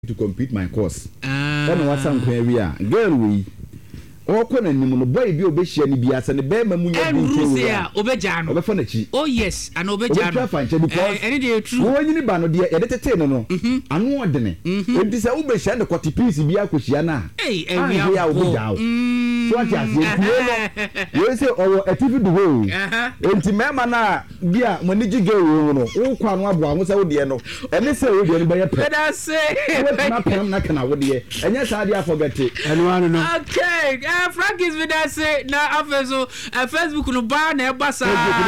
to complete my course. And what's some career girl we all can no boy be obesha ni biasa ne be mamu ya obejano obefonachi. Oh yes, and obejano because any day true wo nyini ba no de e detete no anu odene enti se ubesha ne kwati piece bia akohia na we are obejao so what you you say owo atifi do wo enti mema na bia moniji girl wo no wo kwa no abo anwo se wo de no ene se wo de no be ye pe that say na pem na kana wo de enya sa dia forget enu anu no okay Frank is with us na afeso Facebook no ba na ebasa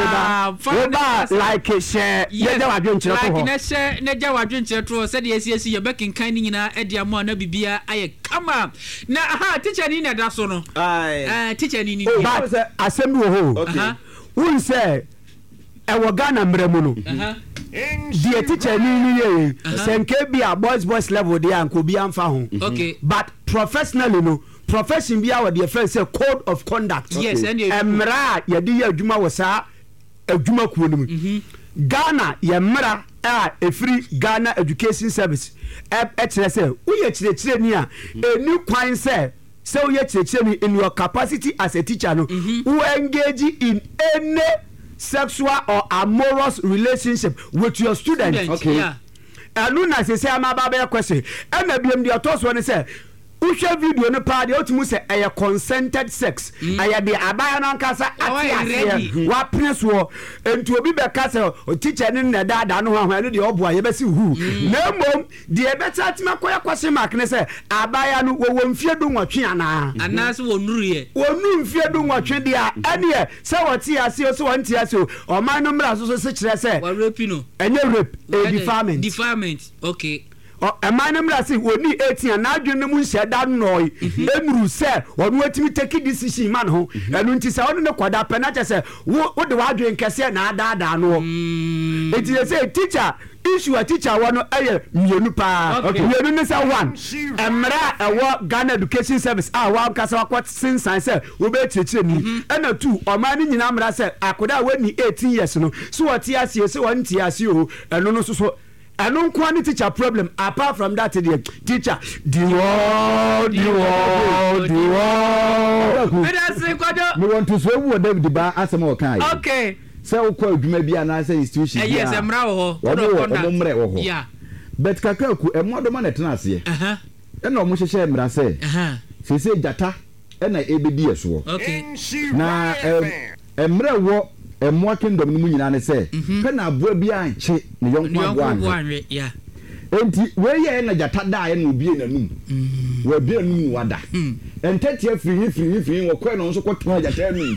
like share ya jawa dwenkyere to like na share na jawa dwenkyere to se de esi ye bekin kan ni nyina e dia mo na bibia aye kama na aha teacher ni na da so no teacher ni but assembly wo ho who say e wo Ghana mremu no the teacher ni ye senke bia boys level dey anko bi amfa ho okay but professionally no profession bia we dey friend say code of conduct yes and emra ye dey adwuma wo sa adwuma kuo no Ghana ye mra a free Ghana Education Service e kire say wo ye kire ni a eni kwan say wo ye kire ni in your capacity as a teacher no who engage in any sexual or amorous relationship with your students. Okay. Yeah. And no na say am aba question and na biem dey toss one say uhwe video no pa dey otumu say a consented sex aya dey abaya no nkasa ati wa prince wo enti obi be ka say teacher ni na dada no ho no dey obo aye be si hu na mom dey be chat makoya kwase mark ne say abaya no wo mfie do nwatwe ana anas wo nuru mfie do nwatwe dia ene say woti ase o so wonti ase o man no mra so kire say wa rape no enye rape defilement okay a man mra say woni 18 na adwene mu nhye da noy emuru say wonu atimi take decision man ho enu nti say wonu ne kwada pe na che say wo de wadwen kese na ada no eti say teacher issue a teacher wono eye mienu pa mienu ne say one emra ewo Ghana Education Service wa kasa wakot sinsan say wo be chechire ni ena two o man ni nyina mra say akoda woni 18 years no so woti ase so wonti ase o enu no so I don't quantity teacher problem apart from that teacher the world me want to say wo David ba asem o kan okay say wo kwa adwuma bia na say institution yes emra wo ho yeah bet kakaku emodoma na tena ase e na omo hyehye emra say say jata e na ebedi eso okay na emra wo emwa kingdom no nyina ne se pe na aboa bia anche ne yonko aboa yeah enti we ye na jata da ye na obi enanum we bia num wada entati afiri wo kwa no nso kwotwa jata num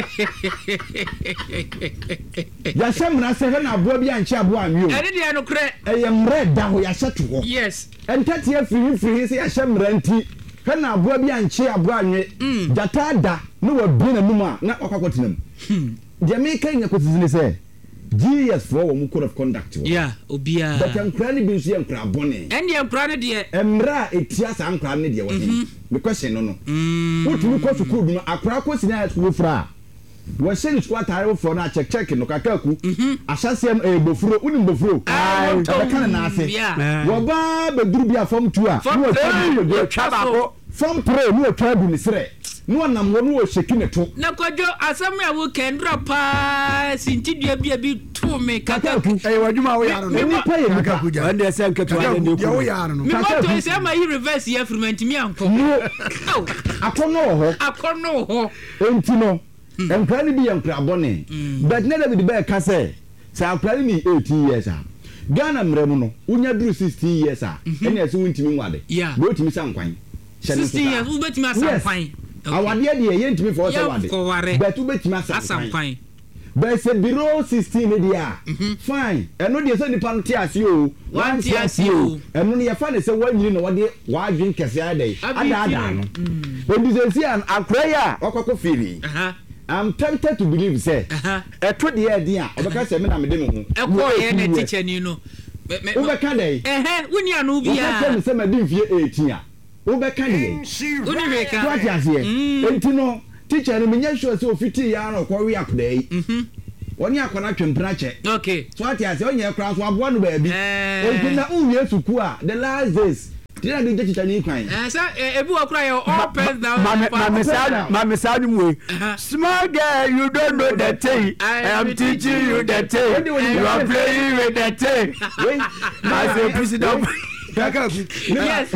ya semna se na aboa bia anche aboa anwe o ene de no kre eye mre da ho ya hyeto ho yes entati afiri se ya semra nti na aboa bia anche aboa anwe jata da no we bia nanum a na okwakotenam Jamaica in a question say GS for one code of conduct. Yeah, Obia. But I'm cranny be see crab bonnet. And you're cranny dear. Emra etias am cranny dear. The question no. What you call to could a crowd question as we fra. Was saying squat I for na check no kakaku. Asasiam e bofuro unim bofuro. I can na say. Yeah. Woba be durubia form 2 a. Form 3 form 3 no twa ni sere. No nam wonu o sheki to na kwadwo asem ya wo kendra pa sintidua bia bi to me kaka wadwuma wo yaro no ni pa ye kaka kuja ande se nketo ande ne ku wo yaro no me moto se ma yi reverse ya friment mi anko akono ho enti no emprani bi yankra bone but na David be ka say emprani ni 18 years a Ghana mremu no unya duru 16 years a ene ase wuntimi nwade bo timi sankwan 16 years wo betimi asankwan awade de ye ntimi for say wade but wo betimi asankwan but say below 16 dia fine eno de say nipa no ti ase o one ti ase o eno ne ye fa ne say wanyiri no wade wadwen kese adai ada no when you see an akraya okoko firi I'm tempted to believe say eto de ye dia obeka say me na me de me ho ekwo ye na teacher ni no obeka dai woni anu bia obeka say me de mfie 18 a obeka ne unireka what you say enti no teacher ni me sure say ofiti ya no kwa we akdai woni akona twempra che okay so what you say onye kra so aboa no ba bi enti na uwie suku a the last days Tina de teacher ni kwan. Say ebi wo kura your all pens down. Mama say way. Small girl, you don't know the thing. I am teaching you the thing. You are playing with the thing. I say president. Yes.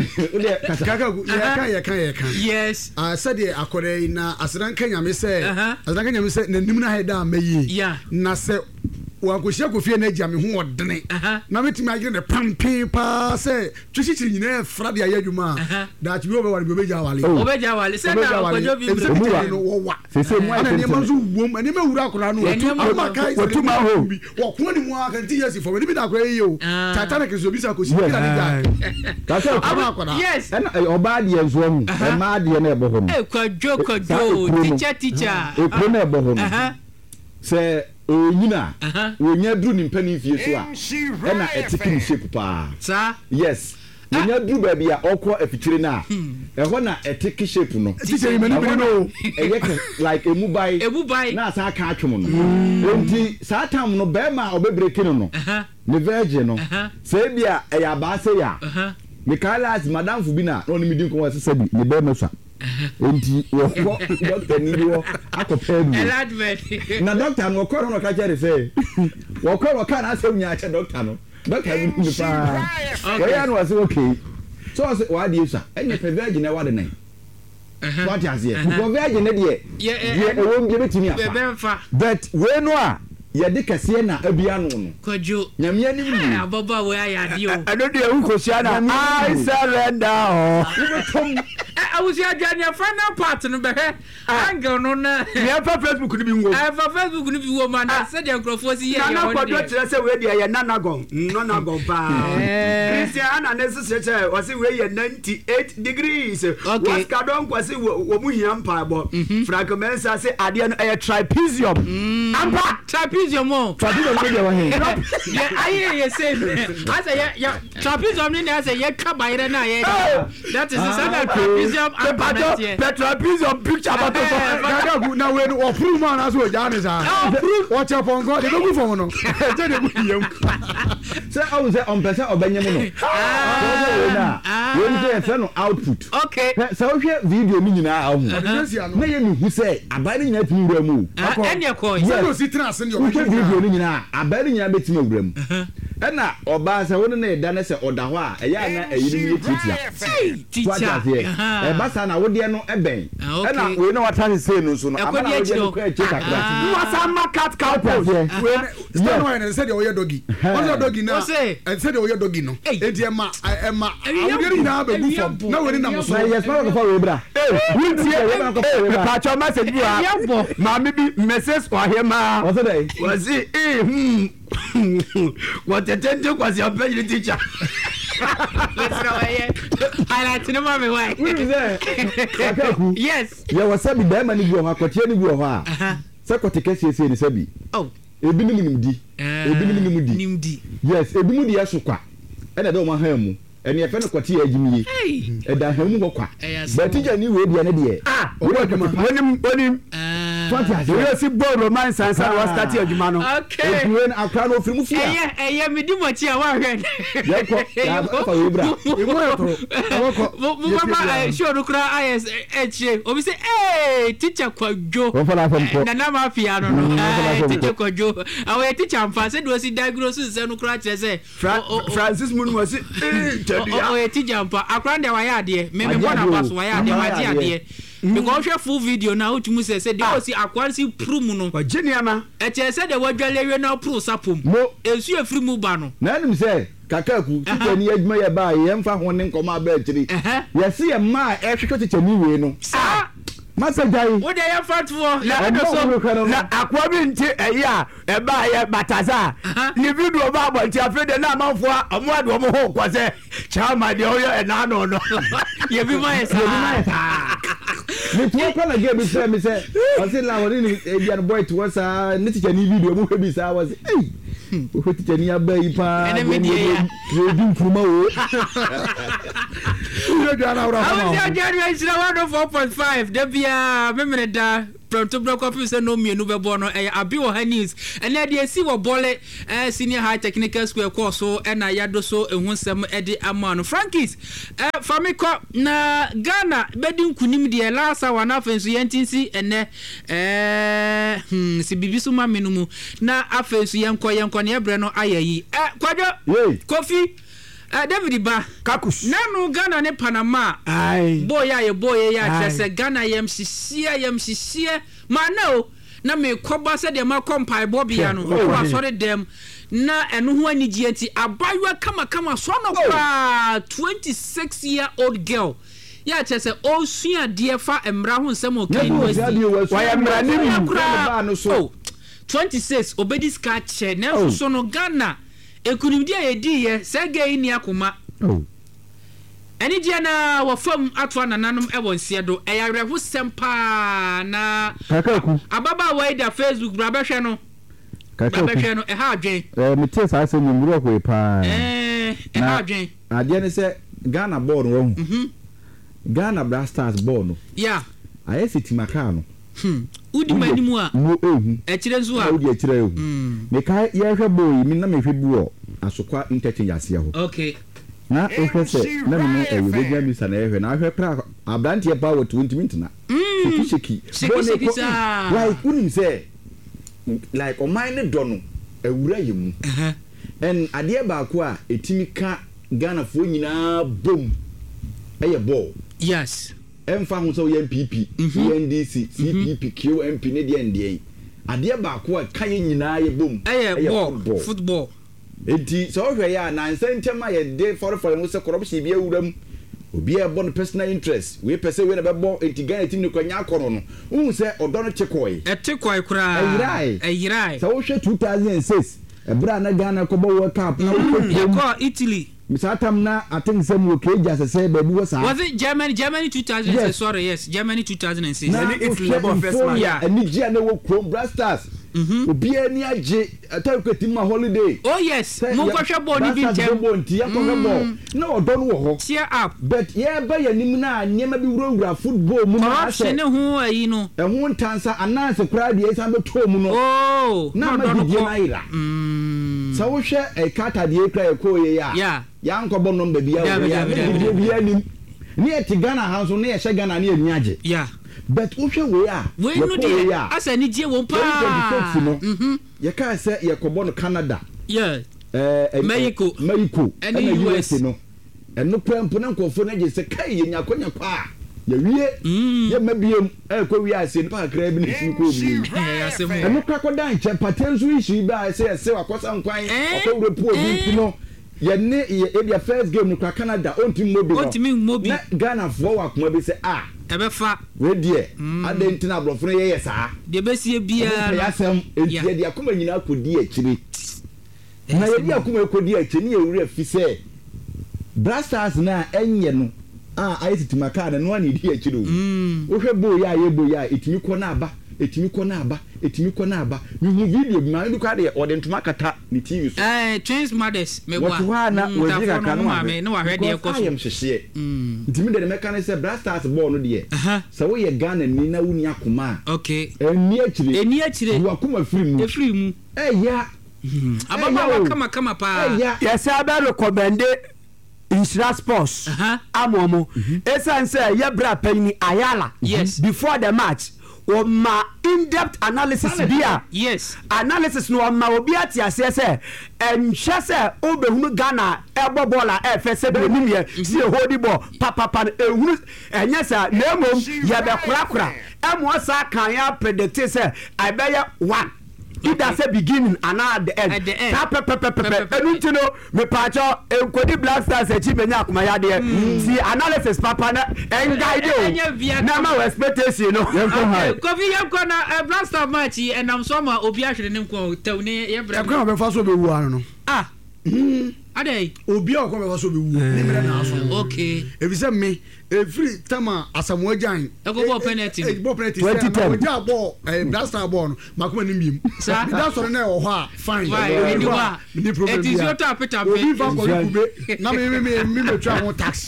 Yes. Said the akore na asran Kenya me say. Asran Kenya me say na nim na heda meyi. Yeah. Na say wankohia kofie na agya me ho odene na metimi agye ne pampe pa say twichichi nyina fra de ayadwuma da chibi obewale bi obegya wale say na okojo bi no wo se mu ana ne manzo wom ani mawura akora no wotuma ho woko ni mu aka nti yes for me bi da akora yi o titanic so bi sa ko si kira ni guy ka say akora yes and oba de enzo mu e ma de na ebo ho no kojo teacher e ko na ebo ho no say onyina wonya dru ni mpani fie so a na etikim shape pa sa yes wonya dru ba bia okọ afikyire na ho na etiki shape no teacher mani bi no like emubai na asa aka atwom no enti sa tam no be ma obebreki no ne virgin no say bia eya ba say ya Mikaelas madam fu bi na no ni medi nko wase bi ne be mesa enti wo doctor ni wo akopɛ du na doctor no ko no ka kere say wo ko na asem nya che doctor no doctor bi ni pa wo ya no wase okay so wa di usa enya pe virgin na wa de nan what has here ko virgin na de ye o won bi betimi afa but we no a ye de kase na abia no no kojo nyame ani mu ababa we ayade o eno de hu ko sia na I surrender awusi adwane final part no be angle no na ya fa Facebook ni bi wo Facebook ni bi wo man say de nkrofo si ye na kojo kire say we de ye nanagon pa Christian and necessary say was we ye 98 degrees was ka don kwasi wo mu hia mpa bo Frank Mensa say ade no e trapezium ampa trapezium mo de wa he yeah aye say I say ya trapezium ni na say ye twa bayre na ye that is the trapezium trapezium picture about Gagagu na we no prove man as we jani sa watch up on God they go for no say they go yam say I say on person obanyem no we say say no output okay say we share video ni nyina ahu na ye mi hu say abari nyina tumi wura mu enya ko say no sit na se we share video ni nyina abari nyina betimi wura mu ena oba say won na da na say oda ho a eya na eyini ni teacher e ba sa na wo de no eben ena we no wata say no so no amana wo de no kwa eche kakra wasa market cowboys we stand one say de oye doggy what's your doggy now and say de oye doggy no enti ema awo de na ba gu fam na we ni na so yes ma ko fa we bra we tie pacho message bu ma mi bi message wa he ma what's that was it what attend was your page teacher let's go ahead highlight no mommy why yes ya wasabi da ma ni bi o ha kotie ni bi o ha se koteke sie ni sabi oh ebi ni nimdi yes ebi mu di asokwa ena de o ma ha mu eni efe no kotie agimiye e da ha mu kokwa but teacher ni we dia ne de onim we see ball romance and was start adwuma no okay we na akra no ofiri mu fia eye me di mochi a wa hwe yeko ya fa we bra mu mama show no kra is eche obi say teacher kwajo na na ma fia no teacher kwajo awe teacher amfa say do si diagnose se no kra che say Francis Munu was teacher amfa akra de wa ya de me bona pass wa ya de wa de because we full video now to say they go see akwansi prum no wageniama e che say de wadwalewe na pro sapom esu efiri mu ba no na nim say kakaku teacher ni adwuma ye ba ye mfa ho ne nkoma ba akiri ye se ye ma e hwehwe teacher ni we no masajai wo de ye fatfo na akwa bi nti eya e ba ye bataza ni video ba abonti afede na amanfo omo ade omo ho kwase chama de oyo e na no ye bi ma esa me tu ko na game say me say o say la woni ni ebian boy to was ni teacher ni video mu bi sa was o teacher ni abai pa ene you do from o you do na ora 4.5 de bia memene da pronto coffee say no mienu bebo no abi wo ha news and na dey see wo bole senior high technical school course so na yado so ehusem ede ama no Frankies famiko na Ghana bedi nkunim de last hour na afenso yentinsi ene si bibisu ma menumu na afenso yenko ne ebre no ayeyi kwajo Kofi David Ba Kakus nanu Ghana ne Panama boy ya chese Ghana yem sisia mana na me koba se de ma kompai bobia no wa sore dem na eno ho anigye nti abaywa kama so no kwa 26-year-old girl ya chese osua de fa emra ho nsem o kan wasi wa emra ni ba no so 26 obedi ska che na so no Ghana ekunimdi ayedi ye sege ni akoma eni dia na wo fam ato nananum e wonse do eyarehwo sempa na ababa wa da Facebook bra behwe no ha adwen me tie sa se nyumro ko pa ha adwen ade ne se Ghana ball no hu Ghana Black Stars ball no ayesiti maka no udi manimu a mo ehu ekire nso a udi ekire ehu me kai ye hwe boy mi na me hwe buo asokwa interchange ase ho okay na ehwe se na me ebegya mi sa na ehwe na ahwe pra abrantie pa wo 20 minutes na shiki like unim say like o mine do no ewura yemu en ade ba ko a etimi ka Ghana fo nyina bom eye ball yes emfa hu so MPP NDC CPP QMP ne de ndie ade ba ko a kan nyina ye bom eye ball football enti so hwe ya na nsentema ye de for no se corruption bi awuram obi e bon personal interest we pese we na be bo enti Ghana team ne kwanya akoro no hu se odo no chekoi kura eyirai so hwe 2006 ebra na Ghana ko bo World Cup na ko Italy misatam na atin sem wo keja se baby was it Germany 2006 yes. Sorry yes Germany 2006 na Italy bo first man ani gia na wo Chrome Blasters obi ani age atakwetim ma holiday oh yes mo ko hwe bo ni bi ntem bo nti ya ko bo na odo no wo ho cheer up but ye ba yanim na nyema bi wura football mu na ase ne ho ayi no ho ntansa ananse kra de san be to mu no oh na ma di na ira so wo hwe e kata de kra e ko ye ya yanko bo no baby ya bi anim ni eti Ghana hanso ne ye hye Ghana ne ani age but wo hwe we a we no de asa ni die won pa ye ka se ye kobo no Canada Mexico and US no eno pempo na nkofo na je se kai ye nyakonya pa ye wie ye mabiem ko wie ase pa kra bi ne sin ko bi eno kwakoda nche patenzu ishi ba se wakosa nkwan okowre pu obi no ye ne ye first game no Canada ontim mobi na Ghana fo wakoma bi se ebefa we die adentina blofo no ye saa de besie bia ya sem entie de akoma nyina akodi akire na ye de akoma akodi akire ne ye wura fi se Blasters na enye no ayeti maka na no ani di akire wo hwe boya etimi ko na aba mi video bi ma ndu ka de ode ntuma kata ni TV so twins mothers me wa na we di ka kanu me no wa hwe de ko so ntimi de meka ne se Blasters ball no de so wo ye Ghana ni na wuni akoma okay eni akire wo akoma free mu ya ababa wa kama pa yes aba recommend Insura Sports amomo esanse ye bra pani Ayala before the match o ma in-depth analysis bia yes analysis no ma obi atiase se enhwe se obehunu Ghana ebo bola efese be nimye si hodi ball papa ehunu enye sa nemom ye be kura emo sa kan ya predict se abeye 1 either say beginning and at the end enutino me pacho enkodi Blasters achimenya akoma ya de si analysis papa na engide o na ma expectation no Kofi yako na Blasters match enam so ma obi ahwere ne nko tawne ye bra e kwa be fa so be wu ano no adai obi a ko be so be wu ni mere na aso okay ebi se me every time Asamoah Gyan ball penalty 2010 oja ball blaster ball no makoma ni biem sa da so na e wo ho a fine ni problem it is your tap obi fa ko kube na me twa ho tax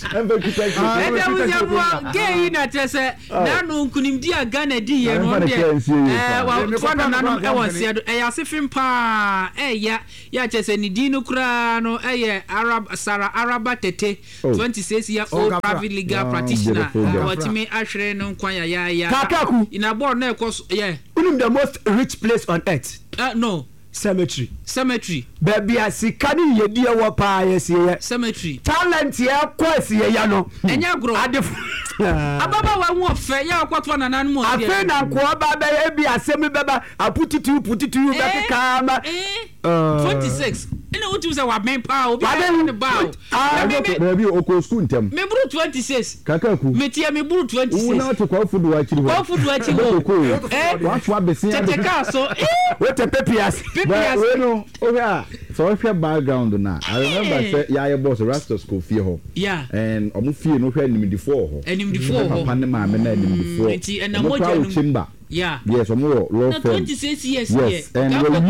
gay na tese na no nkunimdi a Ghana di ye no de wa fana na no e won se do e ya sefim pa ya tese ni di no kura no e Sarah Araba Tete 26 year old private legal practitioner what me ahwere no kwan ya Kakaku in a board na ekos the most rich place on earth no cemetery baby asika ni yedi e wo pa yesiye cemetery talent ye kwasi ye ya no enya gro ababa wa wo fe ya kwatwa nanan mu afi na ko ba be e bi asem beba aputitu be kama 26 ina utu se wa men pa obi ne ba baby oko school ntem me buru 26 Kakaku me tie me buru 26 una to kwa fudu wa chiri wa twa besin tete ka so what a pepias we no so if your background na I remember say ya boss Rastos ko fie ho and omo fie no hwe nim di 4 ho papa ne ma me na nim di 4 enti na moja no chimba yes omo law firm 26 years yes and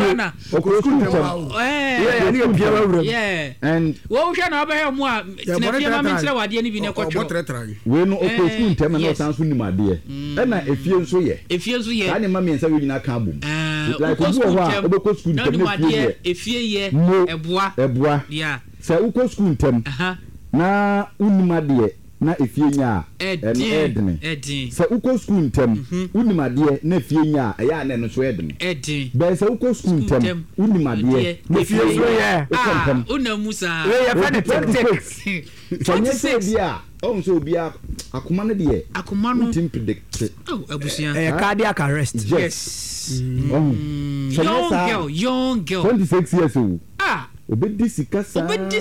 and wo hwe na oba he mo a na fie ma me kire wade ni bi ne kwotwo we no oko school ntem na san so nim ade e na efie nso ye ani ma me nsa we nyina ka bom like obeko school ntem na efie ye eboa say uko school ntem na unimade na efie nya edin say uko school ntem unimade na efie nya ya na no so edin be say uko school ntem unimade na efie so ye unamusa we ya fane 26 dia on so bia akoma no de akoma no team predict abusia cardiac arrest yes young girl 26 years old obedi sikasa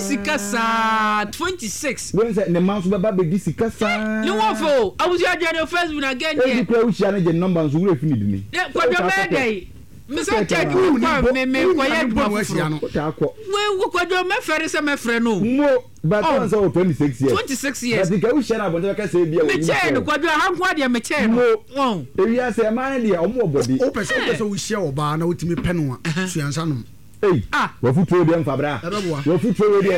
26 when say ne man so baba be sikasa you want for abusia journey first we na get there e kwa uchi na je number so we fini dini kwa do me Mr. Check you me quiet we kwa do me fere se me fere no mo but on so 26 years but ka uchi na bonde ka say bia we me chain kwa do hankwa de me chain no e wi say man de omo obodi o pese we share oba na otimi peno a suansa no wa futuro de mfabra wa futuro de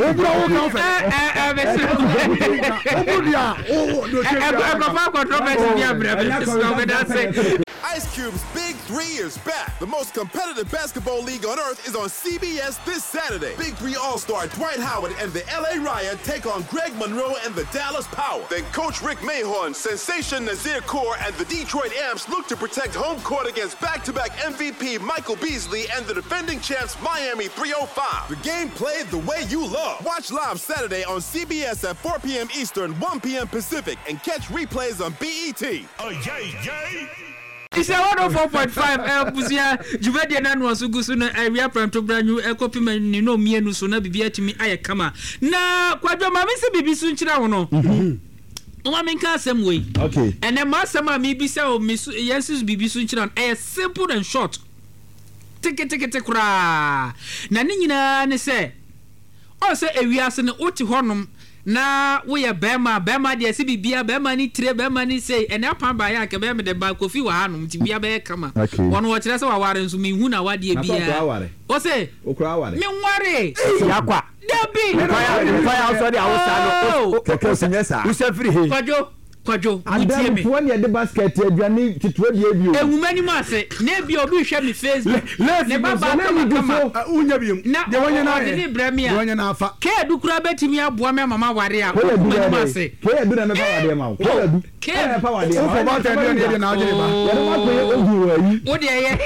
Ice Cube's Big 3 is back. The most competitive basketball league on earth is on CBS this Saturday. Big 3 All-Star Dwight Howard and the LA Riot take on Greg Monroe and the Dallas Power. Then Coach Rick Mahorn, Sensation Nazir Kaur, and the Detroit Amps look to protect home court against back-to-back MVP Michael Beasley and the defending champs Miami 305. The game played the way you love. Watch live Saturday on CBS at 4 p.m. Eastern, 1 p.m. Pacific, and catch replays on BET. Oh, yay! It's a 104.5 Busia Juvedi na no so gusu na area pranto branyu ekopi mani no mienu so na bibia timi aye kama na kwadwo ma me se bibi su nkira wo no o ma nka asem we okay and then ma asem a me bi se o yesus bibi su nkira no simple and short tike kura na ni nyina ne se o se ewiase ne oti honom na we ya bema de se bibia bema ni tire bema ni sei ene apan ba ya ke bema de ba kofi wa hanom ti bia be kama wono wo kire se wa ware nso me hu na wade bia o se okra ware me nware yakwa dabi fire also the house no keke sinyesa usafiri he kwadwo mutie me fo ne de basket aduane titro de ebio ehumani ma se na ebio obi hwe me Facebook ne baba kama unya biem de wonya na de bremia de wonya na afa ke du kura betimi aboa me mama ware a ehumani ma se ke du na me pa ware ma ke du pa ware ma ba ta de na ajere ba ya ma ko ogu ayi wo de ye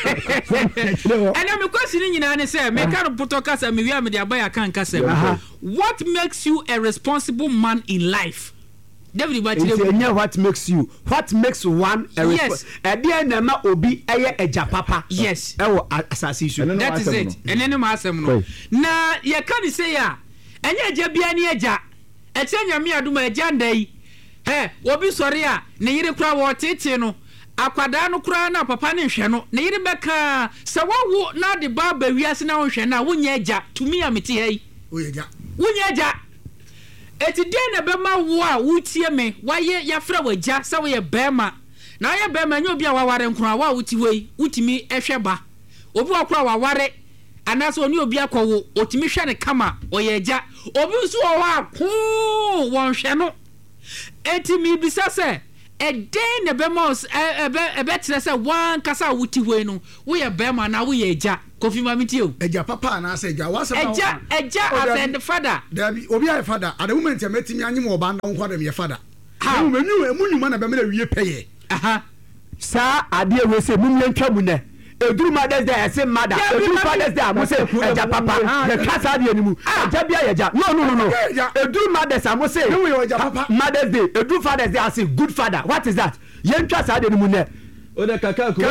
ana me kwesi ni nyina ne se me ka poto kasa me wi me de abaya kan kasa what makes you a responsible man in life? David what makes one a responsible na ma obi eye eja papa yes ewo asase isu that is it enene ma asem no na ye ka ni say ya enye eja bia ni eja eche nyame aduma eja ndai obi sori a ne yire kura wo tete no akwada no kura na papa ne hwe no ne yire beka se wawo na de ba wiase na wo hwe na wo nya eja tumi amete hai oyeja wunyeja eti den na be ma wo a wutie me waye yafra waja sa wo ye bema na ye bema nya obi a waware nkro a wa wuti wei wutimi ehwe ba obi akora waware anaso oni obi akọwo otimi hwe ne kama oyeja obi nso wo akọ won hwe no eti mi bisa se eden na be mos ebe tere se wan kasa wuti wei no wo ye bema na wo ye eja kofi mamiti o eja papa na se eja wasa eja as and father dabi obi ai father at the moment ya metimi anyim oba nda nkwa dem ye father ha emunyu na be me na wie peye aha sa ade we se munye ntwamu ne eduru mothers day I say mother eduru fathers day I say eja papa the kasa de animu eja bia eja no eduru mothers I say eja papa mothers day eduru fathers day I say good father what is that yentwa sa de animu ne o de kaka ku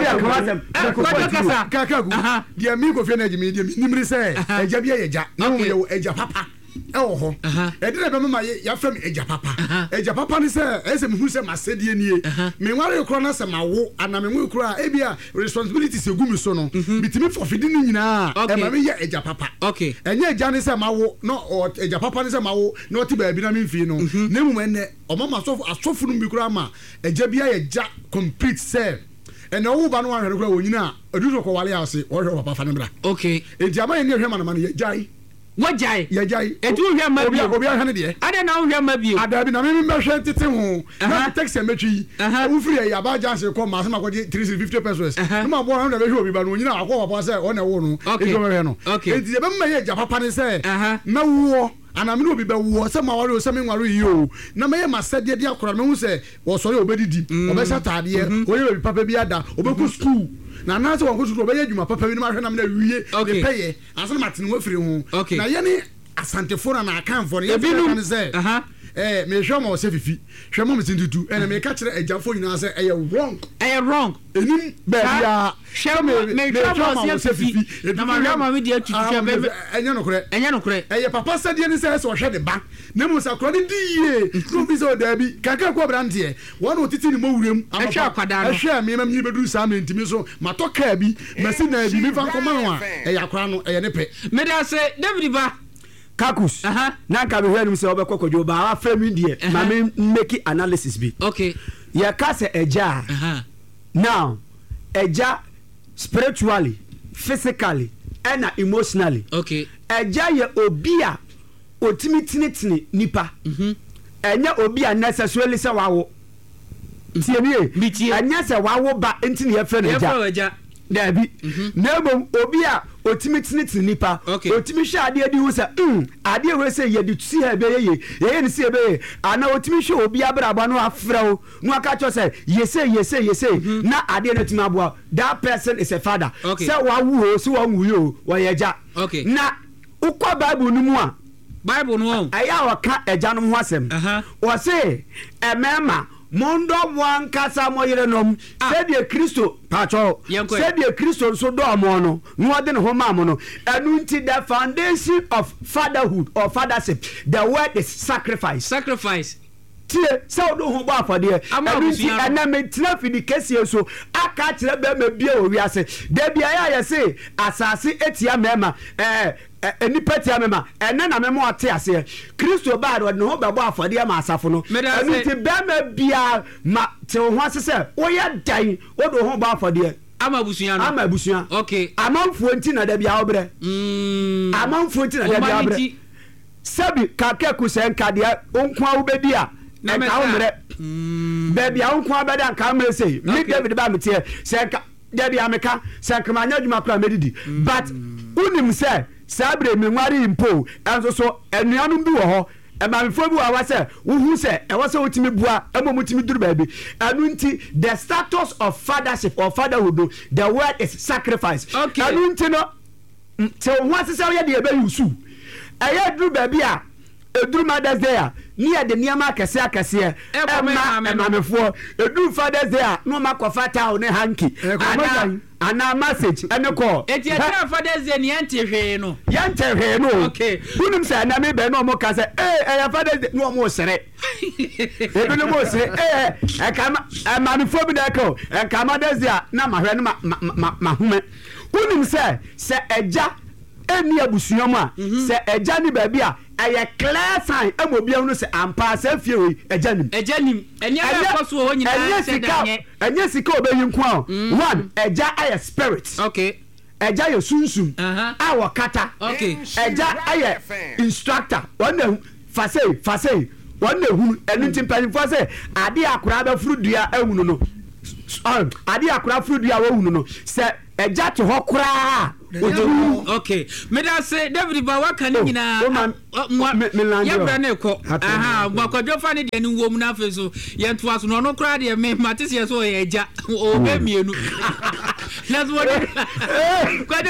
kaka ku dia mi ko fe na jimi dia nimri say eja bia eja na mo ye eja papa ewo ho edire be mama ya fam eja papa ni say ese me hu say masedie nie me nware kro na say mawo ana me nwu kro a e bia responsibilities egumi so no bitimi forfidi ni nyina e ma me ye eja papa enye eja ni say mawo no eja papa ni say mawo no ti ba bi na me mfi no na mu ene o mama asofu no bi kro ama eja bia eja complete say ene wo ba no ahwere kro wonyina aduzo ko wale ase wo hwe papa fa ne bra eja ma ye ne hwe ma ye jai wajai etu hwe ma bi obi ahane de ade na hwe ma bi adabi na me hwe tete ho na taxi metwi wo free ya ba janse ko ma sama ko 350 pesos no ma bo na be hwe obi ba no nyina akọ papa say o na wo no ejo me hwe no enti be ma ye ja papa ne say na wo ana me no obi be wo say ma ware o say me nware yi o na me ye ma sede de akora me hu say wo so ye obedidi obesa taade o ye obi papa bi ada obeku school na na so won ko so be adwuma papa bi no ma hwe na me na wiye de peye aso ma tene wo firi ho na ye ni asantefo na akan for ye bi no say me hwe ma o se fifi hwe ma me tintutu ene me ka kire ajafo nyina say eye wrong enim be bia hwe me hwe ma o se fifi na ma hwe ma me de tutu hwe be enye no kure eye papa sadie ni say so hwe de ba na mu sakro ni die no bi so da bi kaka ko brante won o titi ni mo wurem ahwe akwada no ahwe me mam ni bedu sa me ntimi so matoka bi masi na bi me fa nkoma no a eye akra no eye ne pe me da say David ba kakus na ka be hwenu se obekokodwo ba afra mi die ma me make analysis bi ya ka se eja now eja spiritually physically and emotionally eja ye obi a otimi tinitini nipa enya obi a necessarily se wawo tie mi enya se wawo ba ntini ye fe no eja dabi nemo obi a otimi tinitini nipa otimi hwe ade di hu se ade we se ye di tusi ha be ye ni se be ana otimi hwe obi abraba no afrɛw no aka cho se yese na ade no timi aboa that person is a father se wawu o se wawu yo wo ye ja na ukwa bible no mu a bible no aya waka eja no ho asem wo se emema mondo wan kasa moyere nom said the Kristo pacho said the Kristo so do mo no no de ne ho ma mo no enu nti the foundation of fatherhood or fathership the word is sacrifice tie so do ho ba afode enu nti ename tina fidi kese so aka kire be ma bia o wiase da bia ya se asase etia mema enipa tia mema ene na memo ate ase Kristo ba do ne ho be bo afode ma asafo no enu nti be ma bia ma te ho asese wo ya dan wo do ho ba afode amabusuan amanfo nti na da bia obre amanfo nti na da bia obre sabi kakeku senka de onkwa wo bedi a na ka umre baby a onkwa beda nka umre sei me David ba metie senka David ameka senka manya dwuma kra medidi but unim say sabre me nware impo enso so enuanu bi wo ho emamfo bi wa say wo hu say e wo say otimi bua emomutimi duru ba bi anu nti the status of fathership or fatherhood the word is sacrifice anu nti no te wo asese wo ye de ebe yusu eye duru ba bi a eduru Mother's Day a ni e de niam akese emamefo eduru Father's Day a no makofa tawo ne hanky ana message ene call etira Father's Day ni yante hwe no bunim say na me be no mo ka say Father's Day no mo sere ebi no mo sere e kama emamefo bi na ko kama Mother's Day na mahwe no ma home bunim say eja ɛni abusua mu a sɛ ɛgya ni baabi a ɛyɛ clear sign ɛmɔ obi ahunu sɛ ampa sɛ fie wei ɛgya nim ɛnyɛ ɛkɔ so wɔ nyinaa sɛ danyɛ ɛnyɛ sika obeyi nko a one ɛgya ayɛ spirit ɛgya yɛ sunsum a wɔ kata ɛgya ayɛ instructor wɔn na fasei wɔn na ehunu ɛnu ti mpanyinfoɔ sɛ ade akora bɛfuru dua ehunu no ade akora furu dua wɔhunu no sɛ ɛgya te hɔ koraa okay meda se David ba waka ne nyinaa yɛbra ne kɔ makwadwo fa ne deɛ ne wom no afei so yɛntoa so no ɔno koraa deɛ me mate sɛ yɛ so ɔyɛ agya ɔbɛ mmienu na so wɔde kwadwo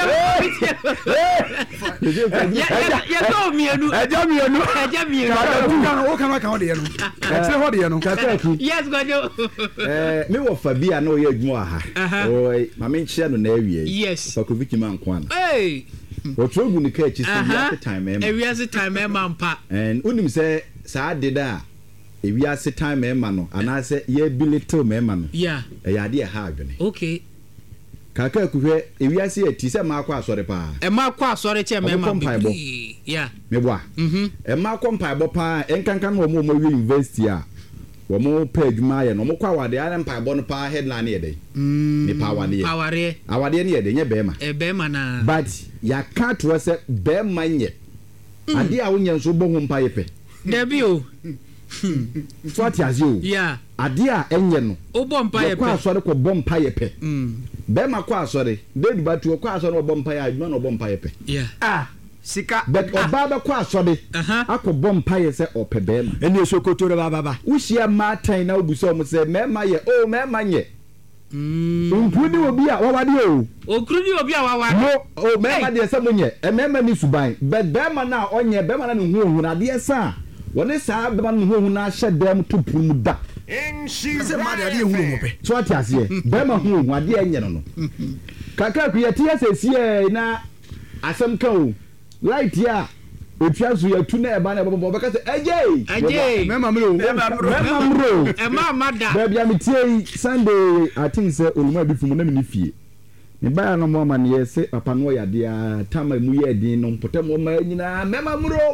yɛsɛ mmienu agya mmienu woka no aka hɔ deɛ no ɛkyerɛ hɔ deɛ no yes kwadwo me wɔ fa bi a na ɔyɛ adwuma wɔ ha ma menkyerɛ no na awie yes fakoviki ma nko ano hey wɔtwerɛ gu ne ka akyi sɛ ewiase time ɛma mpa and wonim sɛ saa deda a ewiase time ɛma no anaasɛ yɛabilitew mɛma no ɛyɛ ade ɛha adwene okay kaka akuhwɛ ewiase yɛ ti sɛ maakɔ asɔre paa ɛma akɔ asɔre kyɛ mɛma meboa ɛma akɔ mpaebɔ paa ɛnkanka no wɔn a wɔwie university a wɔn pɛ adwuma yɛ no wɔn kɔ awadeɛ ara mpaebɔ no paa headline yɛ dɛ nipa awadeɛ no yɛ dɛ nyɛ bɛrima na but yɛaka toɔ sɛ bɛrima nyɛ adeɛ a wonyɛ nso bɔ ho mpa yɛ pɛ dabi o so ate ase o adeɛ a ɛnyɛ no wobɔ mpa yɛ pɛ kɔ asɔre kɔ bɔ mpa yɛ pɛ bɛrima kɔ asɔre David Batu kɔ asɔre ɔbɔ mpa yɛ adwuma na ɔbɔ mpa yɛ pɛ sika but ọba bɛ kɔ asɔre akɔ bɔ mpa yɛ sɛ ɔpɛ bɛrima ɛni esokoto de baba wuhyia maatan na obusa ɔmo sɛ mɛrima yɛ mɛrima nyɛ nkuru ni obi a wawade okuru ni obi a wawade mɛrima deɛ sɛ mo nyɛ mɛrima ni suban but bɛrima na ɔnyɛ bɛrima na ne ho ohun adeɛ sa wɔne saa bɛrima na ne ho ohun na ahyɛ dɛm to puru mu da sɛ maa de adeɛ ehun ɔmo pɛ so ate aseɛ bɛrima ho ohun adeɛ nyɛ no kakra kuyɛ tiɛ sɛ sie na asɛm ka o right ya otua so ya tu na eba na eba baka say ajay mema mro ema mada baby am tie Sunday I think say oluma bi fu mu na me ni fie me ba no mo ma ne yese papa no ya de a tama mu ye din no potem mo ma nyina mema mro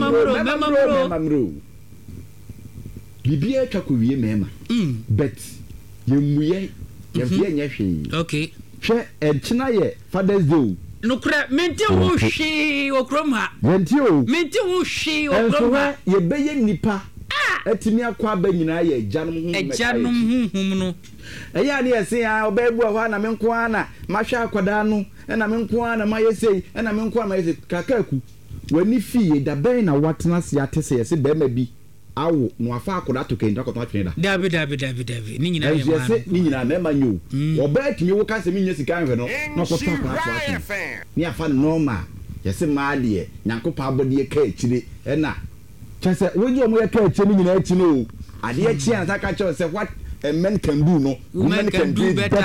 bibia twa ko wie mema bet yemuye yefie nya hwe okay hwe enchina ye Father's Day nukura menti wo hwi okrom ha menti wo hwi okrom ha ye beye nipa atimi akwa ba nyina ye agyanom hum no eya ne yesi a obabu ho na menko ana mahwa akwada no na menko ana mayesei na menko ana mayesei kakaku wani fie da ben na watena se atese yesi be ma bi awo no afa akoda to kenda ko to atwene da dabi ni nyina ye ma ni nyina na ma nyo oba atimi wo ka se mi nyesi kan hwe no no ko to akora to atwene ni afa normal yesi ma de nyankopa abode ka akire na chese woji omo ye ka akire ni nyina akire o ade akire an saka che se what a man can do no woman can do better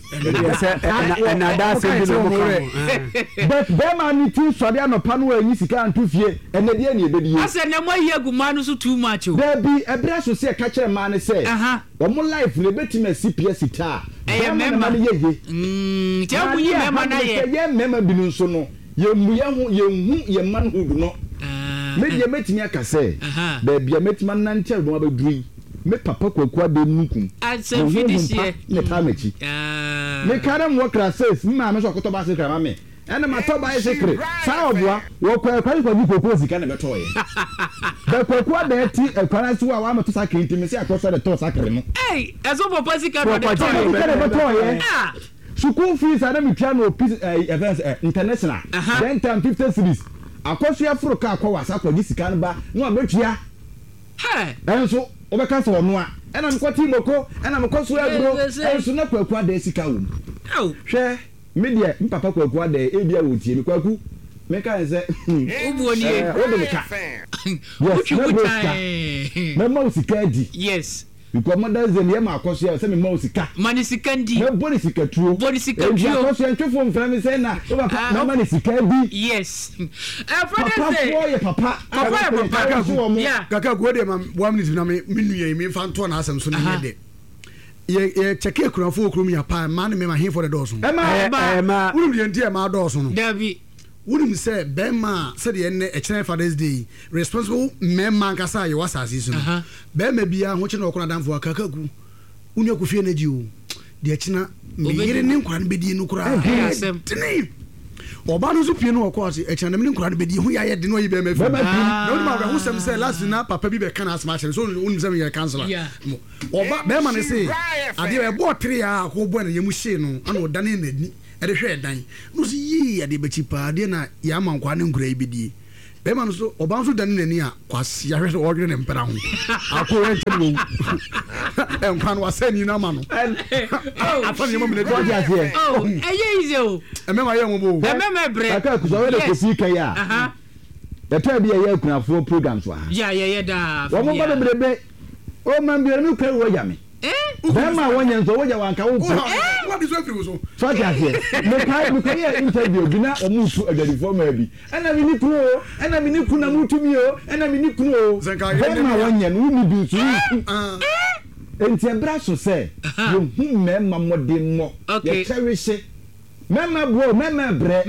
and that's but be man ni tin so de anopa no anyi sika anto fie ene de ne ebedi ase na mo ye aguma no so too much o there be ebra so se ka kire man say omo life le betima CPS ta e memma ye te mu yi memma na ye memma bi no so no ye mu ye hu ye manhood no me de metimi aka say there be metima nantel do abadui me papa kwakwa de nukum ase fidisie ne tamachi me karam wo krases mma me so koto ba se kra me ena ma to ba se kre sa obua wo kwakwa ni kokko sika na beto ye da kwakwa de ti ekwara so wa ma to sa kenti me se akoso de to sa kre no eso papa sika na beto ye school fees ana me piano events international then time 50 series akoso afro ka akwa sa kwa sika no ba no abetua enso obeka so no a ena mkoti moko ena mkoso agro enso na kwakwa da sika wo hwe media mpapa kwakwa da ebia wo tie me kwaku meka nse obuoni wo de meka me ma sika di yes because mother ze ne ma akoso ya se me ma sika mani sika ndi me boni sika tuo akoso entwefo mfra me se na na mani sika di yes father say papa kaka go de ma 1 minute na me nu ye me fa nto na asem so na de ye cheke kurafo okrum ya pa ma ne me ma hin for the doors ma uru de ntia ma doors no dabi wonim sɛ bɛrima sɛdeɛ ɛnɛ ɛkyerɛ Father's Day responsible mɛrima nkasa yɛ wɔ asase so no bɛrima biara ho kyɛ na ɔkɔ n'adamfo akakaku wone akɔfie no agyi o deɛ kyena meyere ne nkora no bɛdie no koraa tene ɔba no nso pie no wɔkɔ ase ɛkyena nam ne nkora no bɛdie ho yɛayɛ de no ɔyi bɛrima fi na wonim a wosɛm sɛ last na papa bi bɛka no asɛm akyerɛ so wonim sɛ meyɛ kansela ɔba bɛrima no se adeɛ ɛbɔɔ tere a akɔbɔɛ no yɛmu hyee no ana ɔdane n'ani ɛde hwɛ ɛdan no so yii adeɛ bɛkyi paa adeɛ na yɛama nkwa ne nkura yi bɛdie bɛrima no so ɔba nso dane n'ani a kwasi ahwɛ sɛ ɔdwene ne mpɛra ho akɔ ɛnkyɛ no ɛnkwa no wasɛ ni no ama no afa ne yɛma mene de ɔgye aseɛ ɛyɛ easy o ɛmɛma yɛ mo ɛmɛma brɛ aka kusɔre de kosi kai a ɛtɔ bi ɛyɛ akunafoɔ program so ha ya daa wɔn mo ba bebrebe o man bi no kra wo ya me bɛrima wɔnyɛ nso wɔgya wanka wo po what is what you so so ati aseɛ mekai yɛ interview bi na ɔmo tu adwadifo ma bi ɛna mi ni kunu o ɛna mi ni kuna mu tumi o ɛna mi ni kunu o bɛrima wɔnyɛ no ni bi so enti ɛbra so sɛ yɛ hu mɛma mɔden mɔ yɛ cherish mɛma bro mɛma brɛ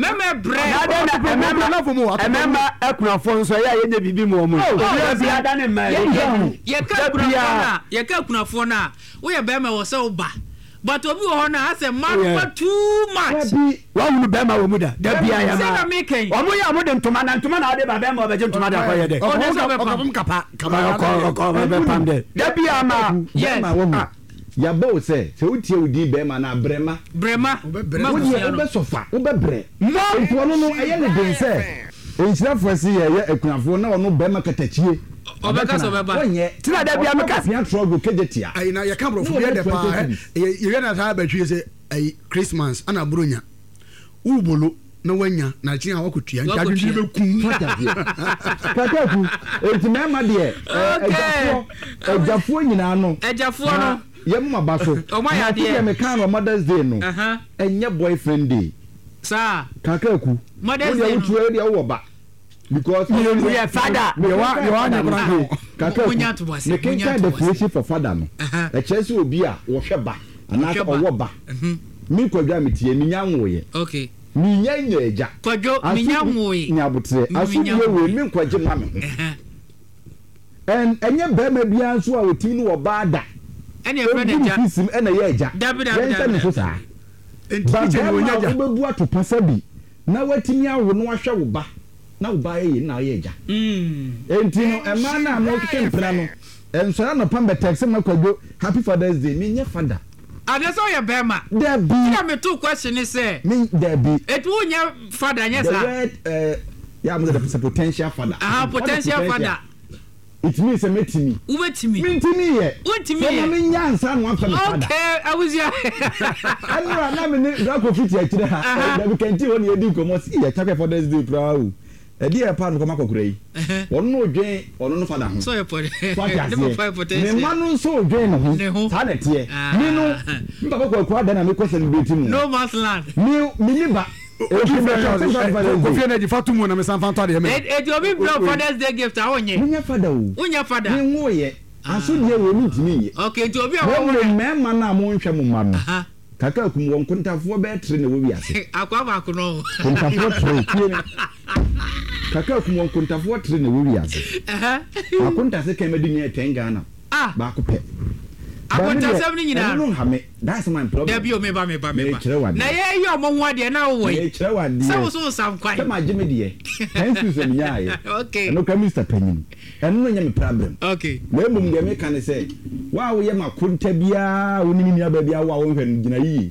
mɛma akunafo nso yɛ yɛ bibi mu ɔmo bi ada ne mɛ yɛ ka akunafo na wo yɛ bɛma wɔ sɛ wo ba but obi wɔ hɔ na asɛ man too much wa hunu bɛma wɔ mu da bia ya ma sɛ na mekɛn ɔmo yɛ ɔmo de ntoma na ɔde ba bɛma ɔbɛgye ntoma da kɔ yɛ dɛ ɔkɔpem kapa ɔkɔ bɛpam dɛ da bia ma yɛma wɔ mu yaba o sɛ wotie odi bɛma na brɛma wobɛ sɔfa wobɛ brɛ nti ɔno no ɛyɛ ne den sɛ nhyirafoɔ si yɛyɛ akunafoɔ na ɔno bɛma katakyie ɔbɛka sɛ ɔbɛba tina da bia meka sia trɔgo kegye tia na yɛka borɔfo biɛ dɛ paa yɛwɛ na saa batwie sɛ Christmas ana bronya wobolo na wanya na kyerɛ a wakɔtua nti adwendwene bɛkum kakaku enti mɛma deɛ agyafoɔ nyinaa no yɛmma ba so yɛ meka no Mother's Day no ɛnyɛ boyfriend day saa kakaku Mother's Day wodeɛ wowɔ ba because yɛ fada kakaku mekenka definition for fada no ɛkyerɛ sɛ obi a wɔhwɛ ba anaasɛ ɔwɔ ba me kwadwa metie menya nwoyɛ minya nya agya kwadwo menya nwoyɛ nyabotere asomdwe we me nkwagye ma me ho ɛnyɛ bɛrima biara nso a otimi no wɔ ba da ɛne ɛfrɛ ne agya fisim ɛna yɛ agya yɛnsɛ ne so saa bɛrima wobɛbu ato pasa bi na watimi awo no wahwɛ wo ba na wo ba yɛ na ɔyɛ agya enti no ɛma na mo keke mpena no ɛnsɔre no pam bɛtɛkse ma kwadwo happy Father's Day menyɛ fada ade sɛ ɔyɛ bɛrima dabi ya me to question is sɛ me dabi etu wonya fada nyɛ sa the word yeah I'm the potential father potential father it means a metimi ubetimi mentimi ye wontimi ye so me nyansa no afa me fada okay awuzia anura na me ne drako fiti akire ha da bi kanti woni edi komo si ye chakwe Father's Day proud edi e pa no koma kokura yi ono odwen ono no fada ho so ye pore me manu so odwen no ho ta na tie me no mba ko ada na me ko celebrate mu no man's land me ba Kofi na jifa tumu na me san fanto ade me obi blow Father's Day gift a wonye wonya fada o wonya fada me nwoye aso de we mi ntimi ye okay nti obi a wo me ma na mo nhwe mo ma no kaka kum won kontafoɔ bɛ tre na wo wi ase akwa ba ko no kontafoɔ tre tie kaka kum won kontafoɔ tre na wo wi ase akonta se kan medi ne 10 Ghana ba ko pɛ akonta sem ni nyina no ha me that's my problem da bi o me ba na ye yi omo ho ade na wo yi se so sam kwai se ma jime de thank you so nya ye okay no ka Mr. Panyin eno nya me problem okay na emum de me kan se wa wo ye makonta bia woni ni aba bia wa wo hwe no gina yi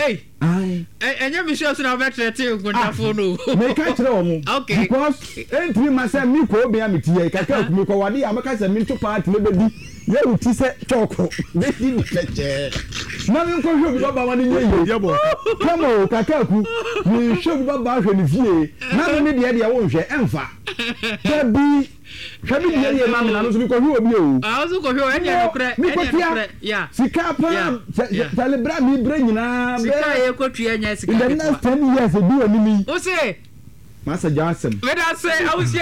enye mi sure so na betre te kontafo no me ka kire wo mu because entry ma say mi ko obi amtie kaka ku mi ko wade amaka say mi nto party le bedi ye uti se choko be di keche na mi ko hwe baba wani nye ye bo kamo kaka ku mi hwe baba hwe ni fie na mi de wo hwe emfa da bi hwe bi de ye ma me na no so mi ko hwe obi o so ko hwe enye no kre ya sika pa celebra mi bre nyina sika ye ko tue nya sika in the next 10 years do ani mi o say Master Johnson when I say I was here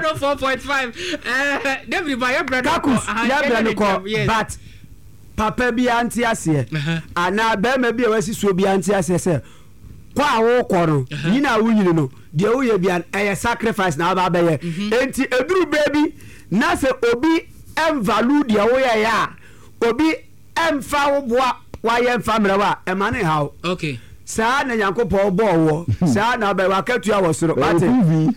104.5 David by your brother but papa bi anti ase ana be ma bi e wasi so bi anti ase se kwa wo kɔ no nyina wo nyine no deɛ woyɛ bia ɛyɛ sacrifice na aba bɛyɛ enti eduru baby na sɛ obi value deɛ woyɛ ya obi emfa wo boa wayɛ mfa mmerɛwa ɛma ne haw okay saa na Nyankopɔn bɔ wo saa na bɛ wakatua wɔ soro bate mo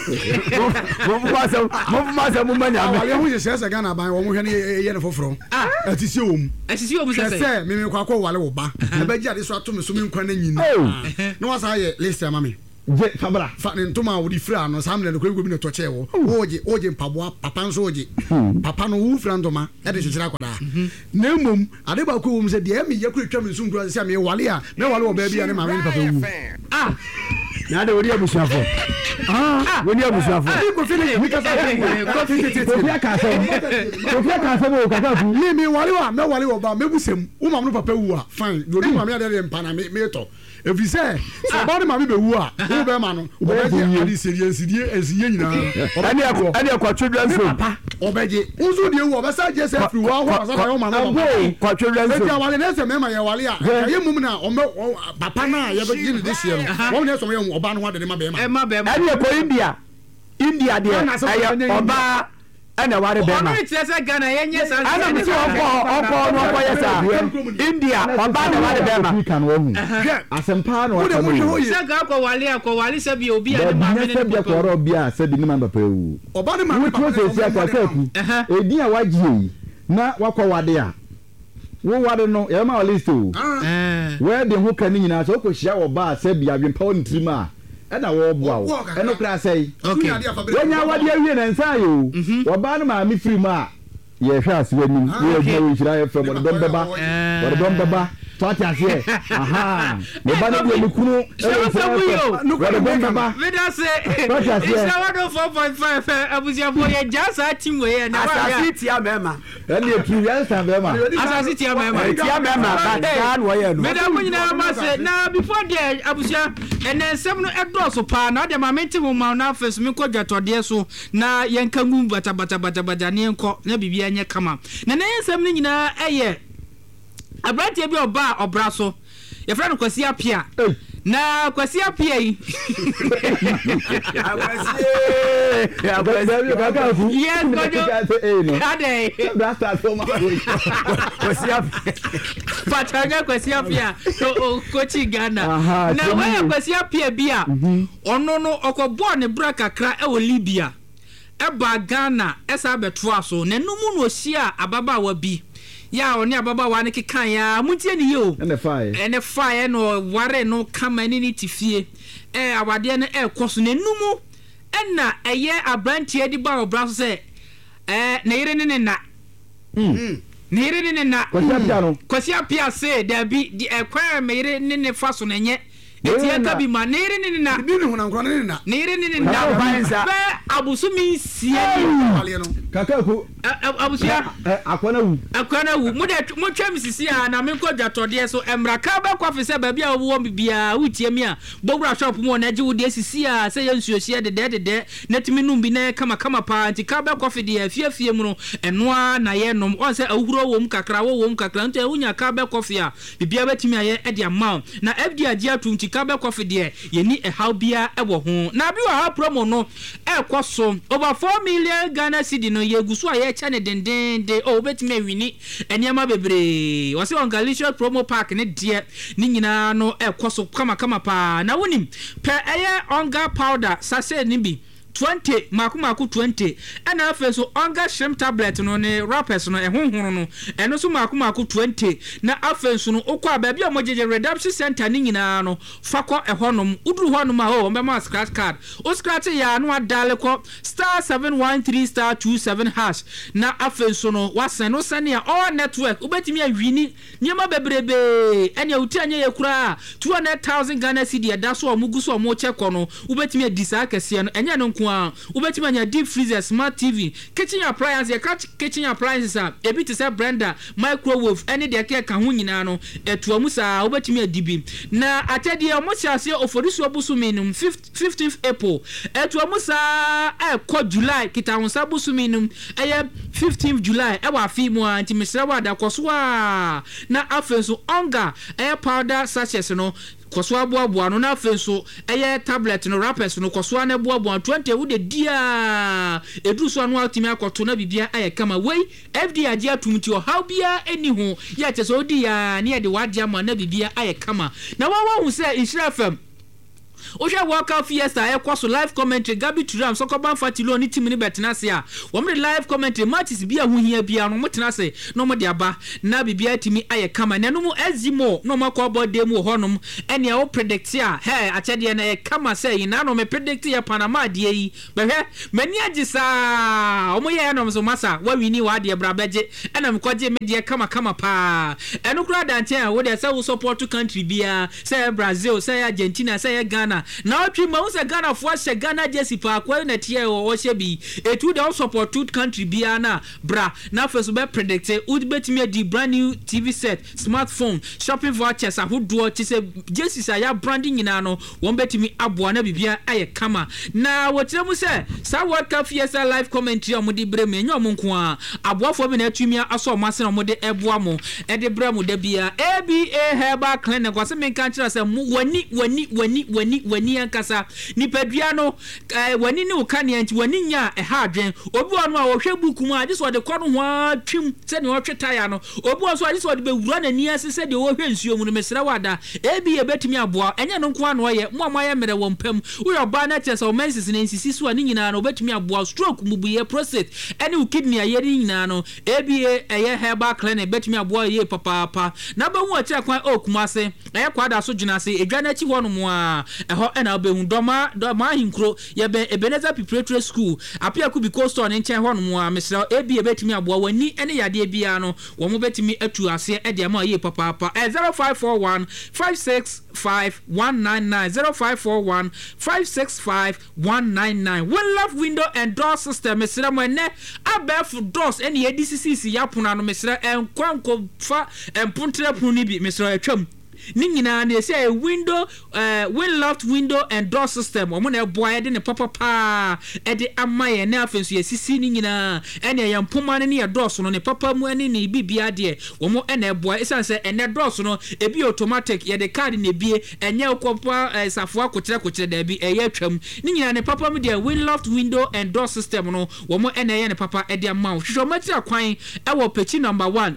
fasa mo manya wale ho yɛ sɛ Ghana ban wo mo hwɛ ne yɛ ne foforo atisi wom sɛ me kwa kɔ wale wo ba ɛbɛgye ade so ato me so me nkwa na nyini na wasa yɛ list ama me je fabra fa ne ntoma wo di fra no sam ne ko bi ne to che wo oje mpaboa papa nso oje papa no wo fra ntoma e de hyehyira kwada na mmom ade ba ko wo m se de me ye kura twa me nsu nkura se me wale a me wale wo ba bia ne ma me papa wu na de wori abusuafo woni abusuafo ko fini mi ka sa ko fi aka so mo ka fu me wale wa me wale wo ba me busem wo ma no papa wu a fine do ni ma me ade mpa na me to if you say somebody ma be wu a wo be ma no obeje ade seriensidie esiye nyina ane akwa children so papa obeje uzu de wu obesa je say free wa ho asa yo ma no kwa children so e wale na se me ma ye wale a ye mum na o papa na ye be gini this year wo ne so me oba no ho de ma be ma ane ko India de aye oba ana ware be ma onu tese Ghana yenye sa ana mi so opo no yesa India oba na ware be ma kan wo hu asempa no wa ko se ga ko wale se bi obi a ma me ne ko ro obi a se bi ni ma papa wu oba de ma papa ko se aka ku edi a wagie na wakọ wade a wo wade no e ma list o we de ho kan nyina so ko hia oba se bi adwempa won trima na wo boa wo eno kra sei wonya wade awie na nsa yo oba no ma mi free ma ye hwa ase wanim ye gba wo hira FM wo dom beba tọ́tí àṣẹ mo bá ní ìlú kúrú tọ́tí àṣẹ ìṣẹ́wọ́dún 4.5 abusuafo yẹ jásá tìmù yẹ náà asasi tí a mẹ́ma ẹni ètù yẹn sàn mẹ́ma asasi tí a mẹ́ma bàtà wọ́n yẹ nù. mẹ́ta kò nyina ma ṣe na before there abusua ẹnẹ nsẹ́mu no ẹ̀dọ́ọ̀sọ paa na ọ̀dẹ̀ maame ti mu ma ọ̀nà afẹ́sọ mi kọ́ jàtọ̀deẹ so na yẹn ka ngu bàtàbàtà ní nkọ́ na bìbí ẹ̀ nyẹ kama na ẹ̀yẹ nsẹ́mu no nyinaa ẹ̀yẹ abrantie bi oba obra so ye fra no Kwasi Apia na Kwasi Apia yi Kwasi kaka fu yes gojo ade brasta so ma Kwasi Apia patanya Kwasi Apia to kochi Ghana na we Kwasi Apia bia ono no okobo ne bra kakra e wo Libya e ba Ghana esa beto aso na numu no hia ababa wa bi ya oni ababa wa ne kekan ya muntie ni yo ene fae no ware no kama ni tifie awade ne ekoso ne numu na eye abrantie di ba obra so se na yire ne na ne yire ne na Kwasi Apia se da bi di ekwa me yire ne fa so na nye etie ka bi ma ne yire ne na bi ne hunankro ne na ne yire ne na ba abusumi sie wale no kaka ku abusia akwana wu mo twam sisi a na me ko dwatode so emraka ba kwafe se ba bia wo bia wutie mi a bogura shop mo na je wo de sisi a se yensuohie de na timi num bi na kama pa nti ka ba kwafe de afie mu no eno na ye nom on se awuro wo mu kakra nti awunya ka ba kwafe a bibia batimi aye e de amount na fd agia atum nti ka ba kwafe de yeni how bia e wo ho na bi wa ha promo no e kwaso over 4 million Ghana cedi no ye gusu aye chane dendende betime wini eniama bebre wase on Galicious promo pack ne de ni nyina no ekoso kama pa na wonim pe eye onga powder sase ni bi 20 maku 20 ana afa so onga shrimp tablet no ne wrappers no ehonhoro no eno so maku 20 na afa so no okwa ba bia mojeje redemption center ni nyina no fakọ ehonom uduru honom a o mbema scratch card o scratch ya no adale ko *713*27# na afa so no wasen no sane a all network ubetimi awini nyema bebrebe ene uti anye yakura 200,000 Ghana cedi da so omuguso omo cheko no ubetimi adisa akese no enye no ubetimi nya deep freezer, smart TV, kitchen appliances, ya kitchen appliances ebi te se blender, microwave, any de ka ho nyina no etu mu sa ubetimi adibi na atede omo siase oforisu obusu minimum 15th April etu mu sa ko July kita honsa busu minimum 15th July wa afi mu anti mesra wa da koso na afenso onga powder sachets no koso aboaboa no na afen so eye tablet no rappers no koso na aboaboa 20 wo de dia edu so anu atimi akoto na bibia aye kama wei FD age atumti o how bia eni ho ya che so di ya na ye de wade ama na bibia aye kama na wa hu se Nhyira FM Osha World Fiesta ekwaso live commentary Gabi Turam Sokoban Fatilo ni team ni betena se a wo me live commentary matches bia hu hia bia no motena se no mo de aba na bibia timi aye kama na no mu azimo no makọ bode mu honom ene wo predict a he achede na kama se ina no me predict ya Panama de yi behwe mani agisa o mo ye no so masa wa wini wa de bra beje ena me koje me de kama pa eno kura danten a wo de se wo support country bia se Brazil se Argentina se Ghana na otwi ma wo se Ghana fo se Ghana jersey pa kwa na tie wo hye bi etu de support two country bia na bra na first be predict would betimi di brand new TV set smartphone shopping vouchers ahodo ti se jersey sa ya branding nyina no won betimi aboa na bibia aye kama na wotire mu se sa World Cup Fiesta live commentary omudi brem enyo nko a aboafo bi na atumi aso omase na omode eboa mo de brem da bia ABA Herbal Clinic kwase men kan kira se wani ankasa nipadua no wani ne ukane anti wani nya ha adwen obi wonu a wo hwe buku mu a dis wo de kɔ no ho atwim se ne wo tweta ya no obi wo so a dis wo de bewura na ni ase se de wo hwe nsuo mu no mesra wada ebi ebetimi aboa enye no nko ano ye mo amaye mere wo mpam wo yoba na chese o menses ne nsisi so ani nyina no betimi aboa stroke mubuye prostate ene u kidney ayeri nyina no ebi eye Herbal Clinic betimi aboa ye papa na ba hu a kira kwan okumase eye kwada so dwuna se edwa na chi ho no mo a eho ena obehun doma hinkro ye be Ebenezer Preparatory School apia ku bi coastal ne nchen ho no mo a mesra ebi ebetimi aboa wani ene yade bia no wo mo betimi atu ase e de ma ye papa 0541 565 0541 565 we love window and door system mesra mo ene abef doors ene ye DCC yapuna no mesra enkwanko fa empuntre punu ni bi mesra atwam ni nyina na ese window loft window and door system omo na eboa de ne papa e de amaye na afenso yesisi ni nyina ene ya mpoma ne ya doors no ne papa mu ene ne bibia de omo ene eboa esanse ene doors no ebi automatic ye de card ne bie enye okopa safo akokyere da bi eye atwam ni nyina ne papa mu de loft window and door system no omo ene ye ne papa e de amawo hwehwo matira kwan e wo pechi number 1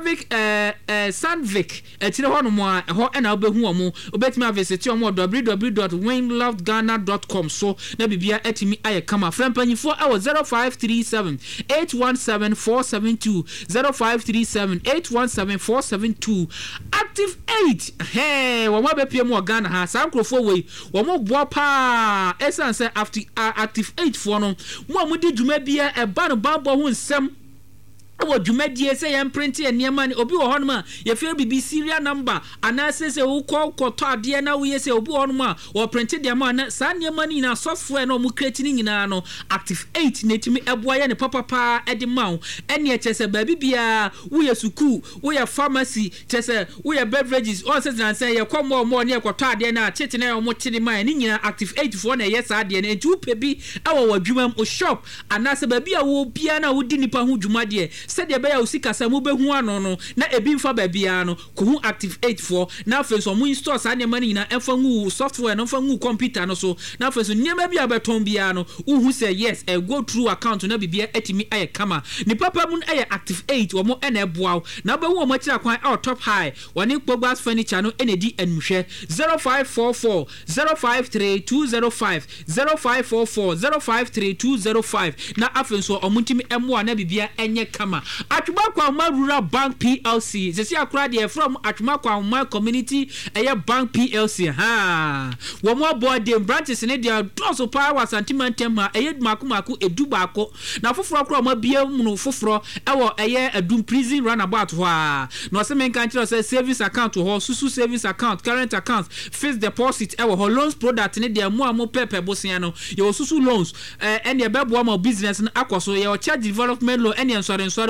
Sandvik etire ho no mo a ho ena obehu omo obetimi visit omo www.winlovedghana.com so na bibia etimi aye kama frempanyifo awo 0537 817 472 0537 817 472 active 8 wo ma bepie mo Ghana ha sankrofo we wo mo boa pa essence active 8 fo no mo di dwuma bia e ba no babo ho nsem wo dwumadie se yem print e niema ni obi wo hono ma ye fe bibi serial number ana se wo kɔ ade na wo ye se obi hono ma wo print de ma na sa niema ni na software na mo create ni nyina no active 8 na timi eboa ye ne papa e de ma wo ene chese ba bibia wo ye suku wo ye pharmacy chese wo ye beverages on se na se ye kɔ mo ne kɔ ade na tete na wo tini ma ni nyina active 8 fo na ye sa ade na etu pebi awo wadwuma o shop ana se ba bia wo bia na wo di nipa ho dwumadie said be ya usika sa mu behu ano no na ebi mfa ba bia no ko hu active 8 for na fe so mu install sa ne mani na enfa ngu software no enfa ngu computer no so na fe so niam bia beton bia no uhu say yes go through account na bibia etimi aye kama ni papa mu aye active 8 wo mo ena eboa na be wo mo kira kwan out top high woni Pogbas furniture no enedi enhwe 0544 053 205 0544 053 205 na afenso omuntimi emoa na bibia enye kama Atwumakwa Rural Bank PLC sesi akura de from Atwumakwa Community Bank PLC ha wo mo board dem branches ne dia doso power sentimental ma maku edubako na foforo akura ma bia mu foforo ewo adum prison runabout ho a no se men kan kire say savings account ho susu savings account current account fixed deposit ewo ho loans product ne dia mu amo pepe bosia no ye susu loans ene be boa ma business na akoso ye child development loan ene nsore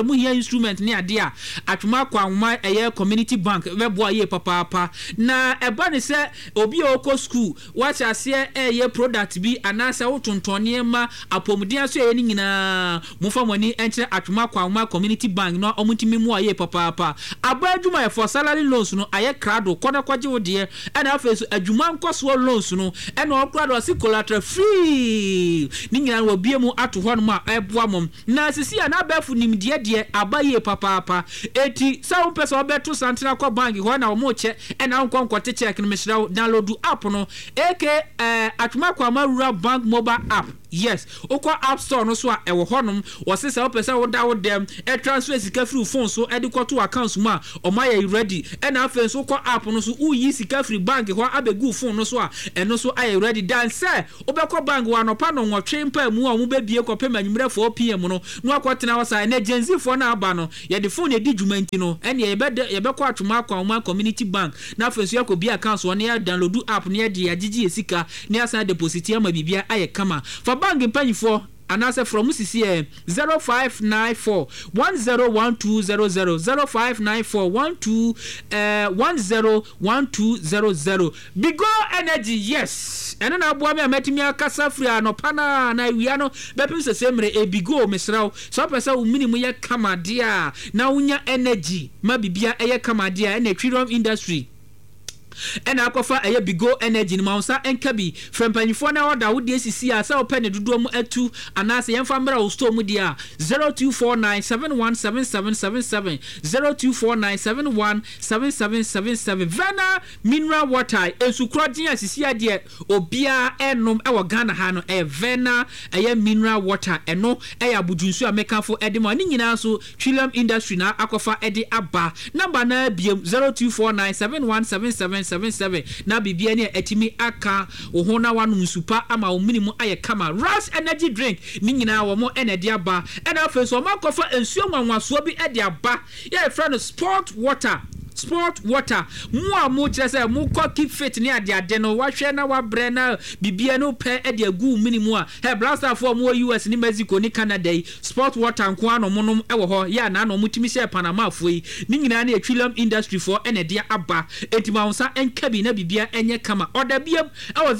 sɛ mo here instrument ne ade a atwoma kwanwoma ɛyɛ community bank bɛboa ye papa na ɛba ne sɛ obi a okɔ school wacha aseɛ ɛyɛ product bi anasa wotontɔne ma apomuden so ɛyɛ ne nyinaa mo fa moni ɛnkyerɛ atwoma kwanwoma community bank no ɔmutimi mu aye papa aba adwuma for salary loans no ayɛ krado kɔna kwaje wo de ɛna afei so adwuma nkɔso loans no ɛna ɔkrado ɔsi collateral free ne nyinaa wɔ bie mu ato hɔ no ma ɛboa mom na sisi a na abɛfo nimdeɛ deɛ aba ye papa eti sɛ wo pɛ sɛ ɔbɛto santina kɔ bank hɔ na ɔmo kyɛ ɛna nkɔnkɔte check no mehyira download app no atwoma kwama rural bank mobile app yes okɔ app store no so a ɛwɔ hɔnom wɔse sɛ wopɛ sɛ woda wo dem transfer sika free phone so ɛde kɔto account mu a ɔma yɛ ready ɛna afei so kɔ app no so uyi sika free bank hɔ abegu phone no so a ɛno so ayɛ ready dan sɛ wobɛkɔ bank wa no pa no nwɔtwe mpa mu a wobɛbie kɔpɛ manwumrɛ 4 pm no no akɔtena wɔ sa ɛna genzi fo na aba no yɛde phone yɛdi dwumanti no ɛne yɛbɛkɔ atwoma akwanwoma community bank na afei so yɛkɔ bi account so ne yɛ download app ne yɛde yɛgyegye sika ne yɛsan deposit ama bibia ayɛ kama fa bank mpanyifo anase from sisi 0594 101200 0594 101200 Bigo Energy yes ene na aboa me amatimi akasa free anopa na wia no bepim sesemre e Bigo mesraw so pesa wo minimum ye kamade a na unya energy ma bibia eye kamade a na Freedom Industry ɛna akɔfa ɛyɛ Bigo Energy no maunsa enkabi frempanyifo na order wo de sisi a sɛ opɛ ne dodo mu atu anase yɛmfa mbra wo store mu dia 0249717777 0249717777 Vena mineral water esukrodin asisi ade obia enom ɛwɔ Ghana ha no Vena ɛyɛ mineral water ɛno ɛyɛ abudunsu a mekafo ɛde ma ne nyina so Trillium Industry na akɔfa ɛde aba number na biem 0249717777 na bibia ne atimi aka wo ho na wanu nsupa ama wo minimum aye kama Rush energy drink ni nyina wo mo energy aba ena afa so makofa ensuo nwanwaso bi e de aba ye friend sport water mu a mu kire say mu ko keep fit ni ade no wa hwe na wa bre na bibia no pe e de agu minimum a he blaster for mu US ni Mexico ni Canada sport water nko anomonom e wo ho ya na no mutimi share Panama foi ni nyina na Trillium Industry for energy aba etima wonsa enkabi na bibia enye kama order biem e wo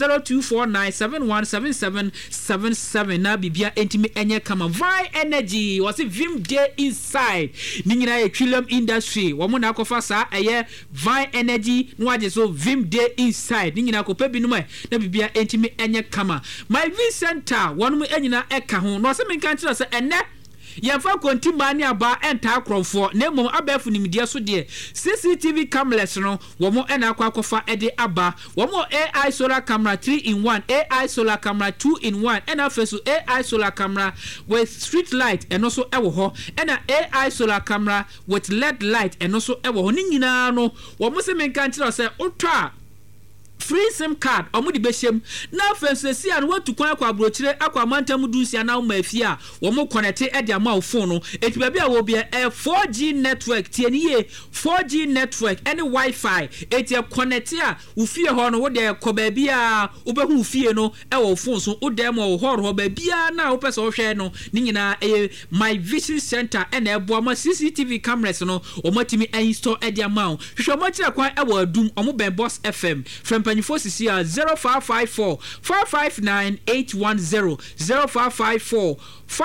0249717777 na bibia entimi enye kama Vi Energy was Vim Day inside ni nyina ya Trillium Industry wo mo na akofa sa eye Vi Energy no aje so Vim Day inside ni nyina akopa bi no na bibia entimi enye kama My V Center wonu mu enyina eka ho no se menka kira se ene yɛmfa kontimba ne aba enta akrɔfo na mmom abɛfo nimdeɛ so deɛ CCTV cameras no wɔmo ɛna akɔfa ɛde aba wɔmo AI solar camera 3 in 1 AI solar camera 2 in 1 ɛna afeso AI solar camera with street light ɛno so ɛwɔ hɔ ɛna AI solar camera with LED light ɛno so ɛwɔ hɔ ne nyinaa no wɔmo se menka nkyerɛ sɛ otwa free SIM card omu di beshem na fensesi an watu kwan akwa brochire akwa mantam dunsia na ma afia wo mo connect e dia ma phone no etiba bia wo bia 4G network tieniye 4G network any Wi-Fi etia connect a wo fie ho no wo de ko ba bia wo be hu fie no e wo phone so wo de mo wo ho ba bia na wo pese wo hwe no ni nyina My Vision Center e na ebo ma CCTV cameras no o matimi install e dia ma hwe mo kire kwan e wo adum o mo ben Boss FM from Panifo sisi 0554 559 810 0554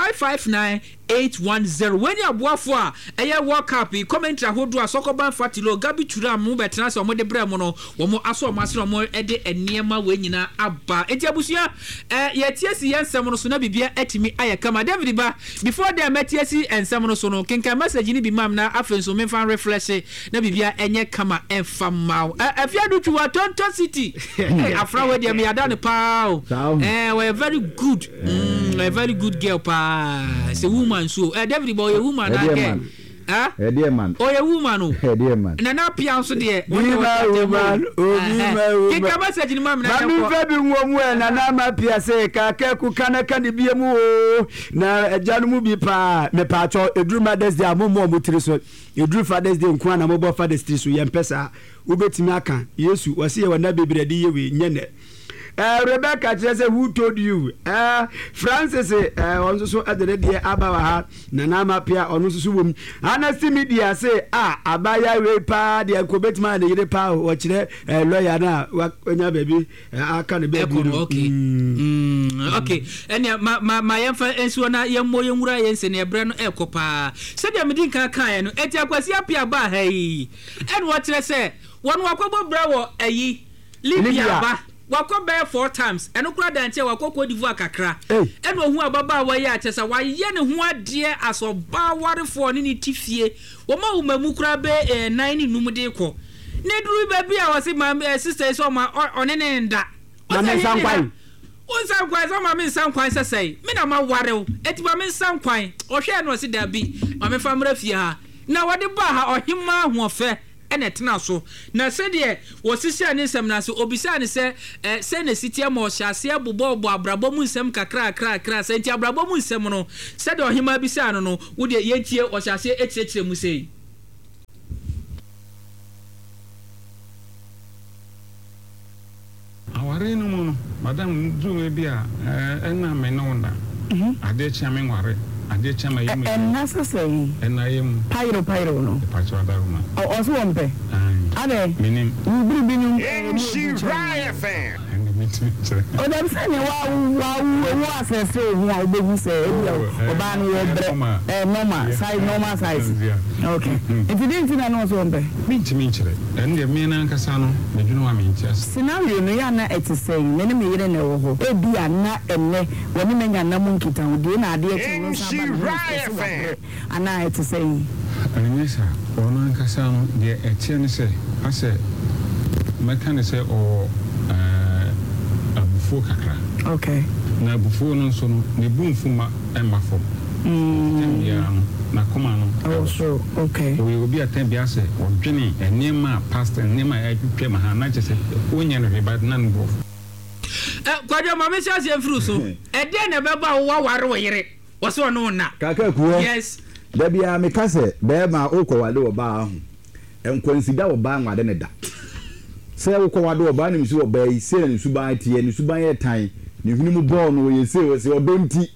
559 810 when you boafo a eye world cup commentary hodo asokoban fatilo gabi tura mu betena se omode bra mu no wo mo aso masiro mo ede eniema we nyina aba etiabusua ye tiesi yensem no so na bibia etimi aye kama David ba before them metiesi ensem no so no kenka message ni bi mam na afenso me fan refresh na bibia enye kama enfam maw afia do twa Tonton City afra we dem yada ne pa we very good a very good girl pa say woman so David boy a woman again dear man oh a woman dear man na na pia so de woman kika message ni mam na ko fa bi nwomu na na ma pia say ka ku kana kan bi mu na aganu mu bi pa me pa cho eduru Mother's Day amomo mutiri so eduru Father's Day nko na mo bo Father's Day so yempesa ubetimi aka Yesu wase ye wana bebrede yewe nyene Rebecca kyerɛ sɛ who told you Francis ɔno nso so ɛde deɛ aba wa ha Nana Mapia ɔno nso so wom Anasi media say abaya we pa deɛ kobetma de yere pa wɔkyerɛ lawyer na onya baby aka ne baby okay ɛnea ma yɛmfa ensuo na yɛmmɔ yɛnwura yɛnse ne ɛbrɛ no ɛkɔpaa sɛdeɛ medi nka kaeɛ no ɛti akwasi apia ba ha yi ɛne wɔkyerɛ sɛ wɔn wakɔbɔ bra wɔ ayi Libya ba wakɔ bɛɛ 4 times ɛno kora dankyɛ wakɔ Cote d'Ivoire kakra ɛna ohu ababa wɔyɛ akyɛ sɛ wayɛ ne ho adeɛ asɔba warefoɔ ne tifie wɔma womamu kora bɛ 9 ne num de kɔ ne duru ba bi a wɔse ma sister so ma ɔne ne nda ɔne Unsankwan so ma me nsankwan sɛsɛi me na ma warew eti ma me nsankwan ɔhwɛ no ɔse da bi ma me famra fie ha na wɔde ba ha ɔhema hoɔfɛ ɛna tena so na sɛdeɛ wɔsisia ne nsɛm na so obisa ne sɛ sɛ na sitia ma ɔhyase abobɔbɔ abrabɔ mu nsɛm kakra sɛ nti abrabɔ mu nsɛm no sɛdeɛ ɔhema bisa no wo de yɛntie ɔhyase ekyerɛkyerɛ mu sɛi aware no mu no madam drum bi a ɛna me no na ade chia me nware ade chia ma yemi ɛna sɛsɛi ɛna yem pyro no pacho adaruma ɔso wɔmpɛ ade minim buru binum Riot fan. Odam say ne wa asese hu a obehu say oba no wo bre normal size okay if you didn't know so mbe mintimi nkyere ene me na nkasa no medwunu wa mentia scenario no ya na etisei ne me yire na wo ho ebi ana enne woni menya na mu nkita wo de na ade etu no saba ana etisei anyesa ono nkasa no de etie ne se ase meka ne se o abufuo kakra okay na abufuo no nso no ne bumfuma emafo ya na koma no oh so okay we obi atambia se odwene enema pastor enema atwetwe ma ha na chese onya no reba na no kwadwa mama si ase mfuru so ede na beba wo ware wo yere wo so no na kaka kuo yes da bia me kase be ma okowade wo ba ho enkwansida wo ba nwade ne da se okowade wo ba ne msu wo ba yi se ne su ba tie ne su ba ye tan ne hunu mu ball no ye se wo se obemti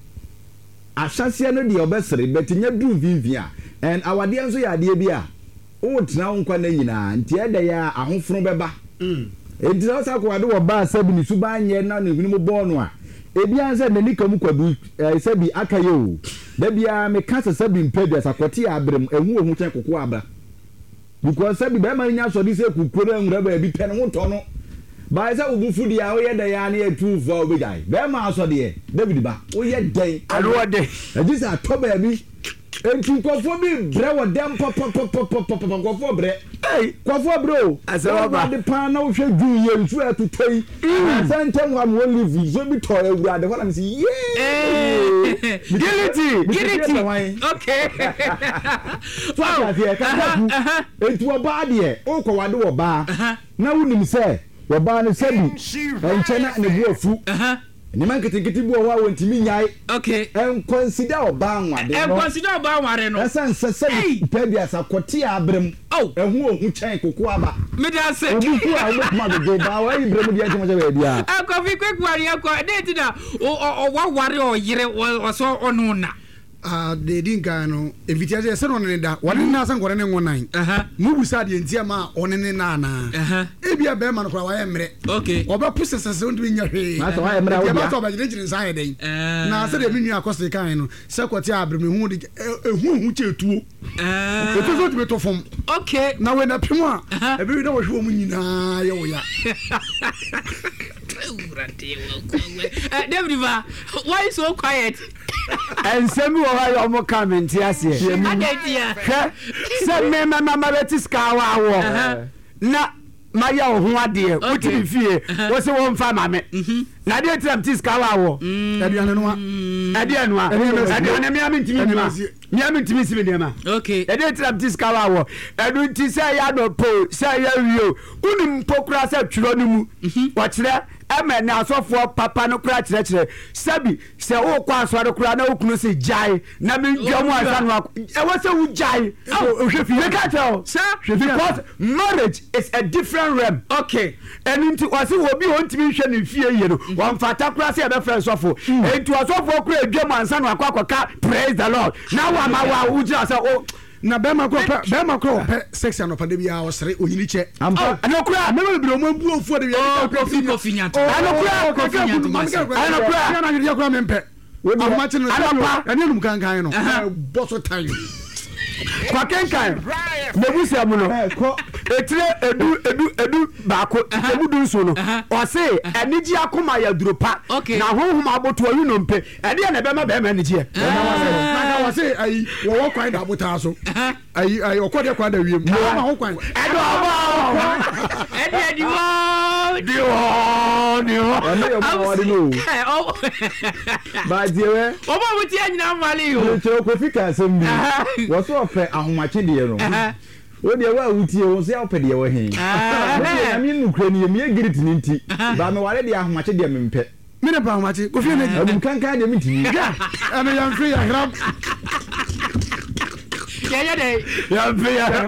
ahyasia no de obesere betinya du vivia and awade enso ya ade bia wo tena wo nkwa na nyina nti ede ya ahoforo beba enti na sa kwade wo ba sabi ne su ba nye na ne hunu mu ball no a ebia nse ne nikamu kwadu sabi akaye o da bia me kasa sabi mpadu asakoti abrem ehu ohu chen kokko aba because sabi be ma nya so di se kukuro nwura ba bi pene ho to no ba se obufu dia wo ye da ya na etu fo obejai be ma so de David ba wo ye den alo de e ji sa to ba bi enti kofo bi bre wo dem pop kofo bre kofo bro asawa ba de pa na wo hwe ju ye ntu atutoi santem wa mo live zo bi to ewura de ho na si ye Guilty. Okay. Fuck here, can enti wo ba de o ko wade wo ba na wonim se wo ba ne sabi enchena ne buafu ni man kitikiti bu wa wontimi nyai okay en consider oba nwade en consider oba nware no esa sabi pedi asakoti abrem ehu ohu chen kokko aba me da se obu ku a wo ma do ba wa ibrem dia chimo je bia akofi kwekwari akọ date na o wa ware o yire o so onu na de dinka no evitiaje se no ne da wone na san gore ne ngonan mu busa de ntia ma one ne na na ebia be ma no kwa wa ye mre okay oba pusesese ondu nya hwe na so wa ye mre wo ya ba so ba jire jire nsan ye den na se de mi nua akose kan no se kwoti abrem hu de ehu chetuo eto so tube to fom okay na we na pimo a ebe wi na wo hwe mu nyina ye wo ya David, why so quiet? And send me over your comment, yes, say me mama betis kawa na maya ho ade wotimi fie wo se won fa mame na de tram tis kawa wo aduane no aduane me amintimi sibi de ma okay de tram tis kawa wo edu ti say ya no po say ya wio unim pokura say twiro no mu wo kire ɛmɛ ne asɔfoɔ papa no kora kyerɛkyerɛ sɛbi sɛ wokɔ asɔre kora na wokunu sɛ gyae na mentwa mu ansa no ɛwɔ sɛ wo gyae hwɛ fie ka kyerɛ because marriage is a different realm. Okay. ɛno nti wɔse wɔbi ɔntumi nhwɛ ne fie yie no wɔmfata kora sɛ yɛbɛfrɛ nsɔfo ɛnti ɔsɔfoɔ kora adwa mu ansa no akɔ akɔka praise the lord na wama wa wogyina sɛ na bɛma kɔ pɛ sex anɔpa de bia ɔsere oyini kyɛ ɛno kora mɛma bebree ɔmo abu ofuo de bia kofi nyato ɛno kora mempɛ ahomakye no ɛne num kankan no bɔ so tan kwakenkan mebusua mu no etire edu baako titemu du nso no ɔse anigye akoma yɛ duro pa na honhom aboto ayi no mpe ɛde na bɛma bɛma anigye na wɔse ayi wɔwɔ kwan da abota so ayi ɔkɔde kwan da wiem na ho kwan ɛdo ɔbɔ ɛde diwo ɛne yɛ mo wade no ba diewe obo muti anyina mali yo kyerɛ kofi ka asɛm bi wɔ so ɔpɛ ahomakye deɛ no o deɛ wa wutie wo sɛ ɔpɛ deɛ wɔ he na me nukura ni me agrit ni nti ba me wale deɛ ahomakye deɛ mempɛ mene pa ahomakye kofi na adum kankan deɛ mentimi ɛno yɛmfe yɛhram yɛyɛ dɛ yɛmfe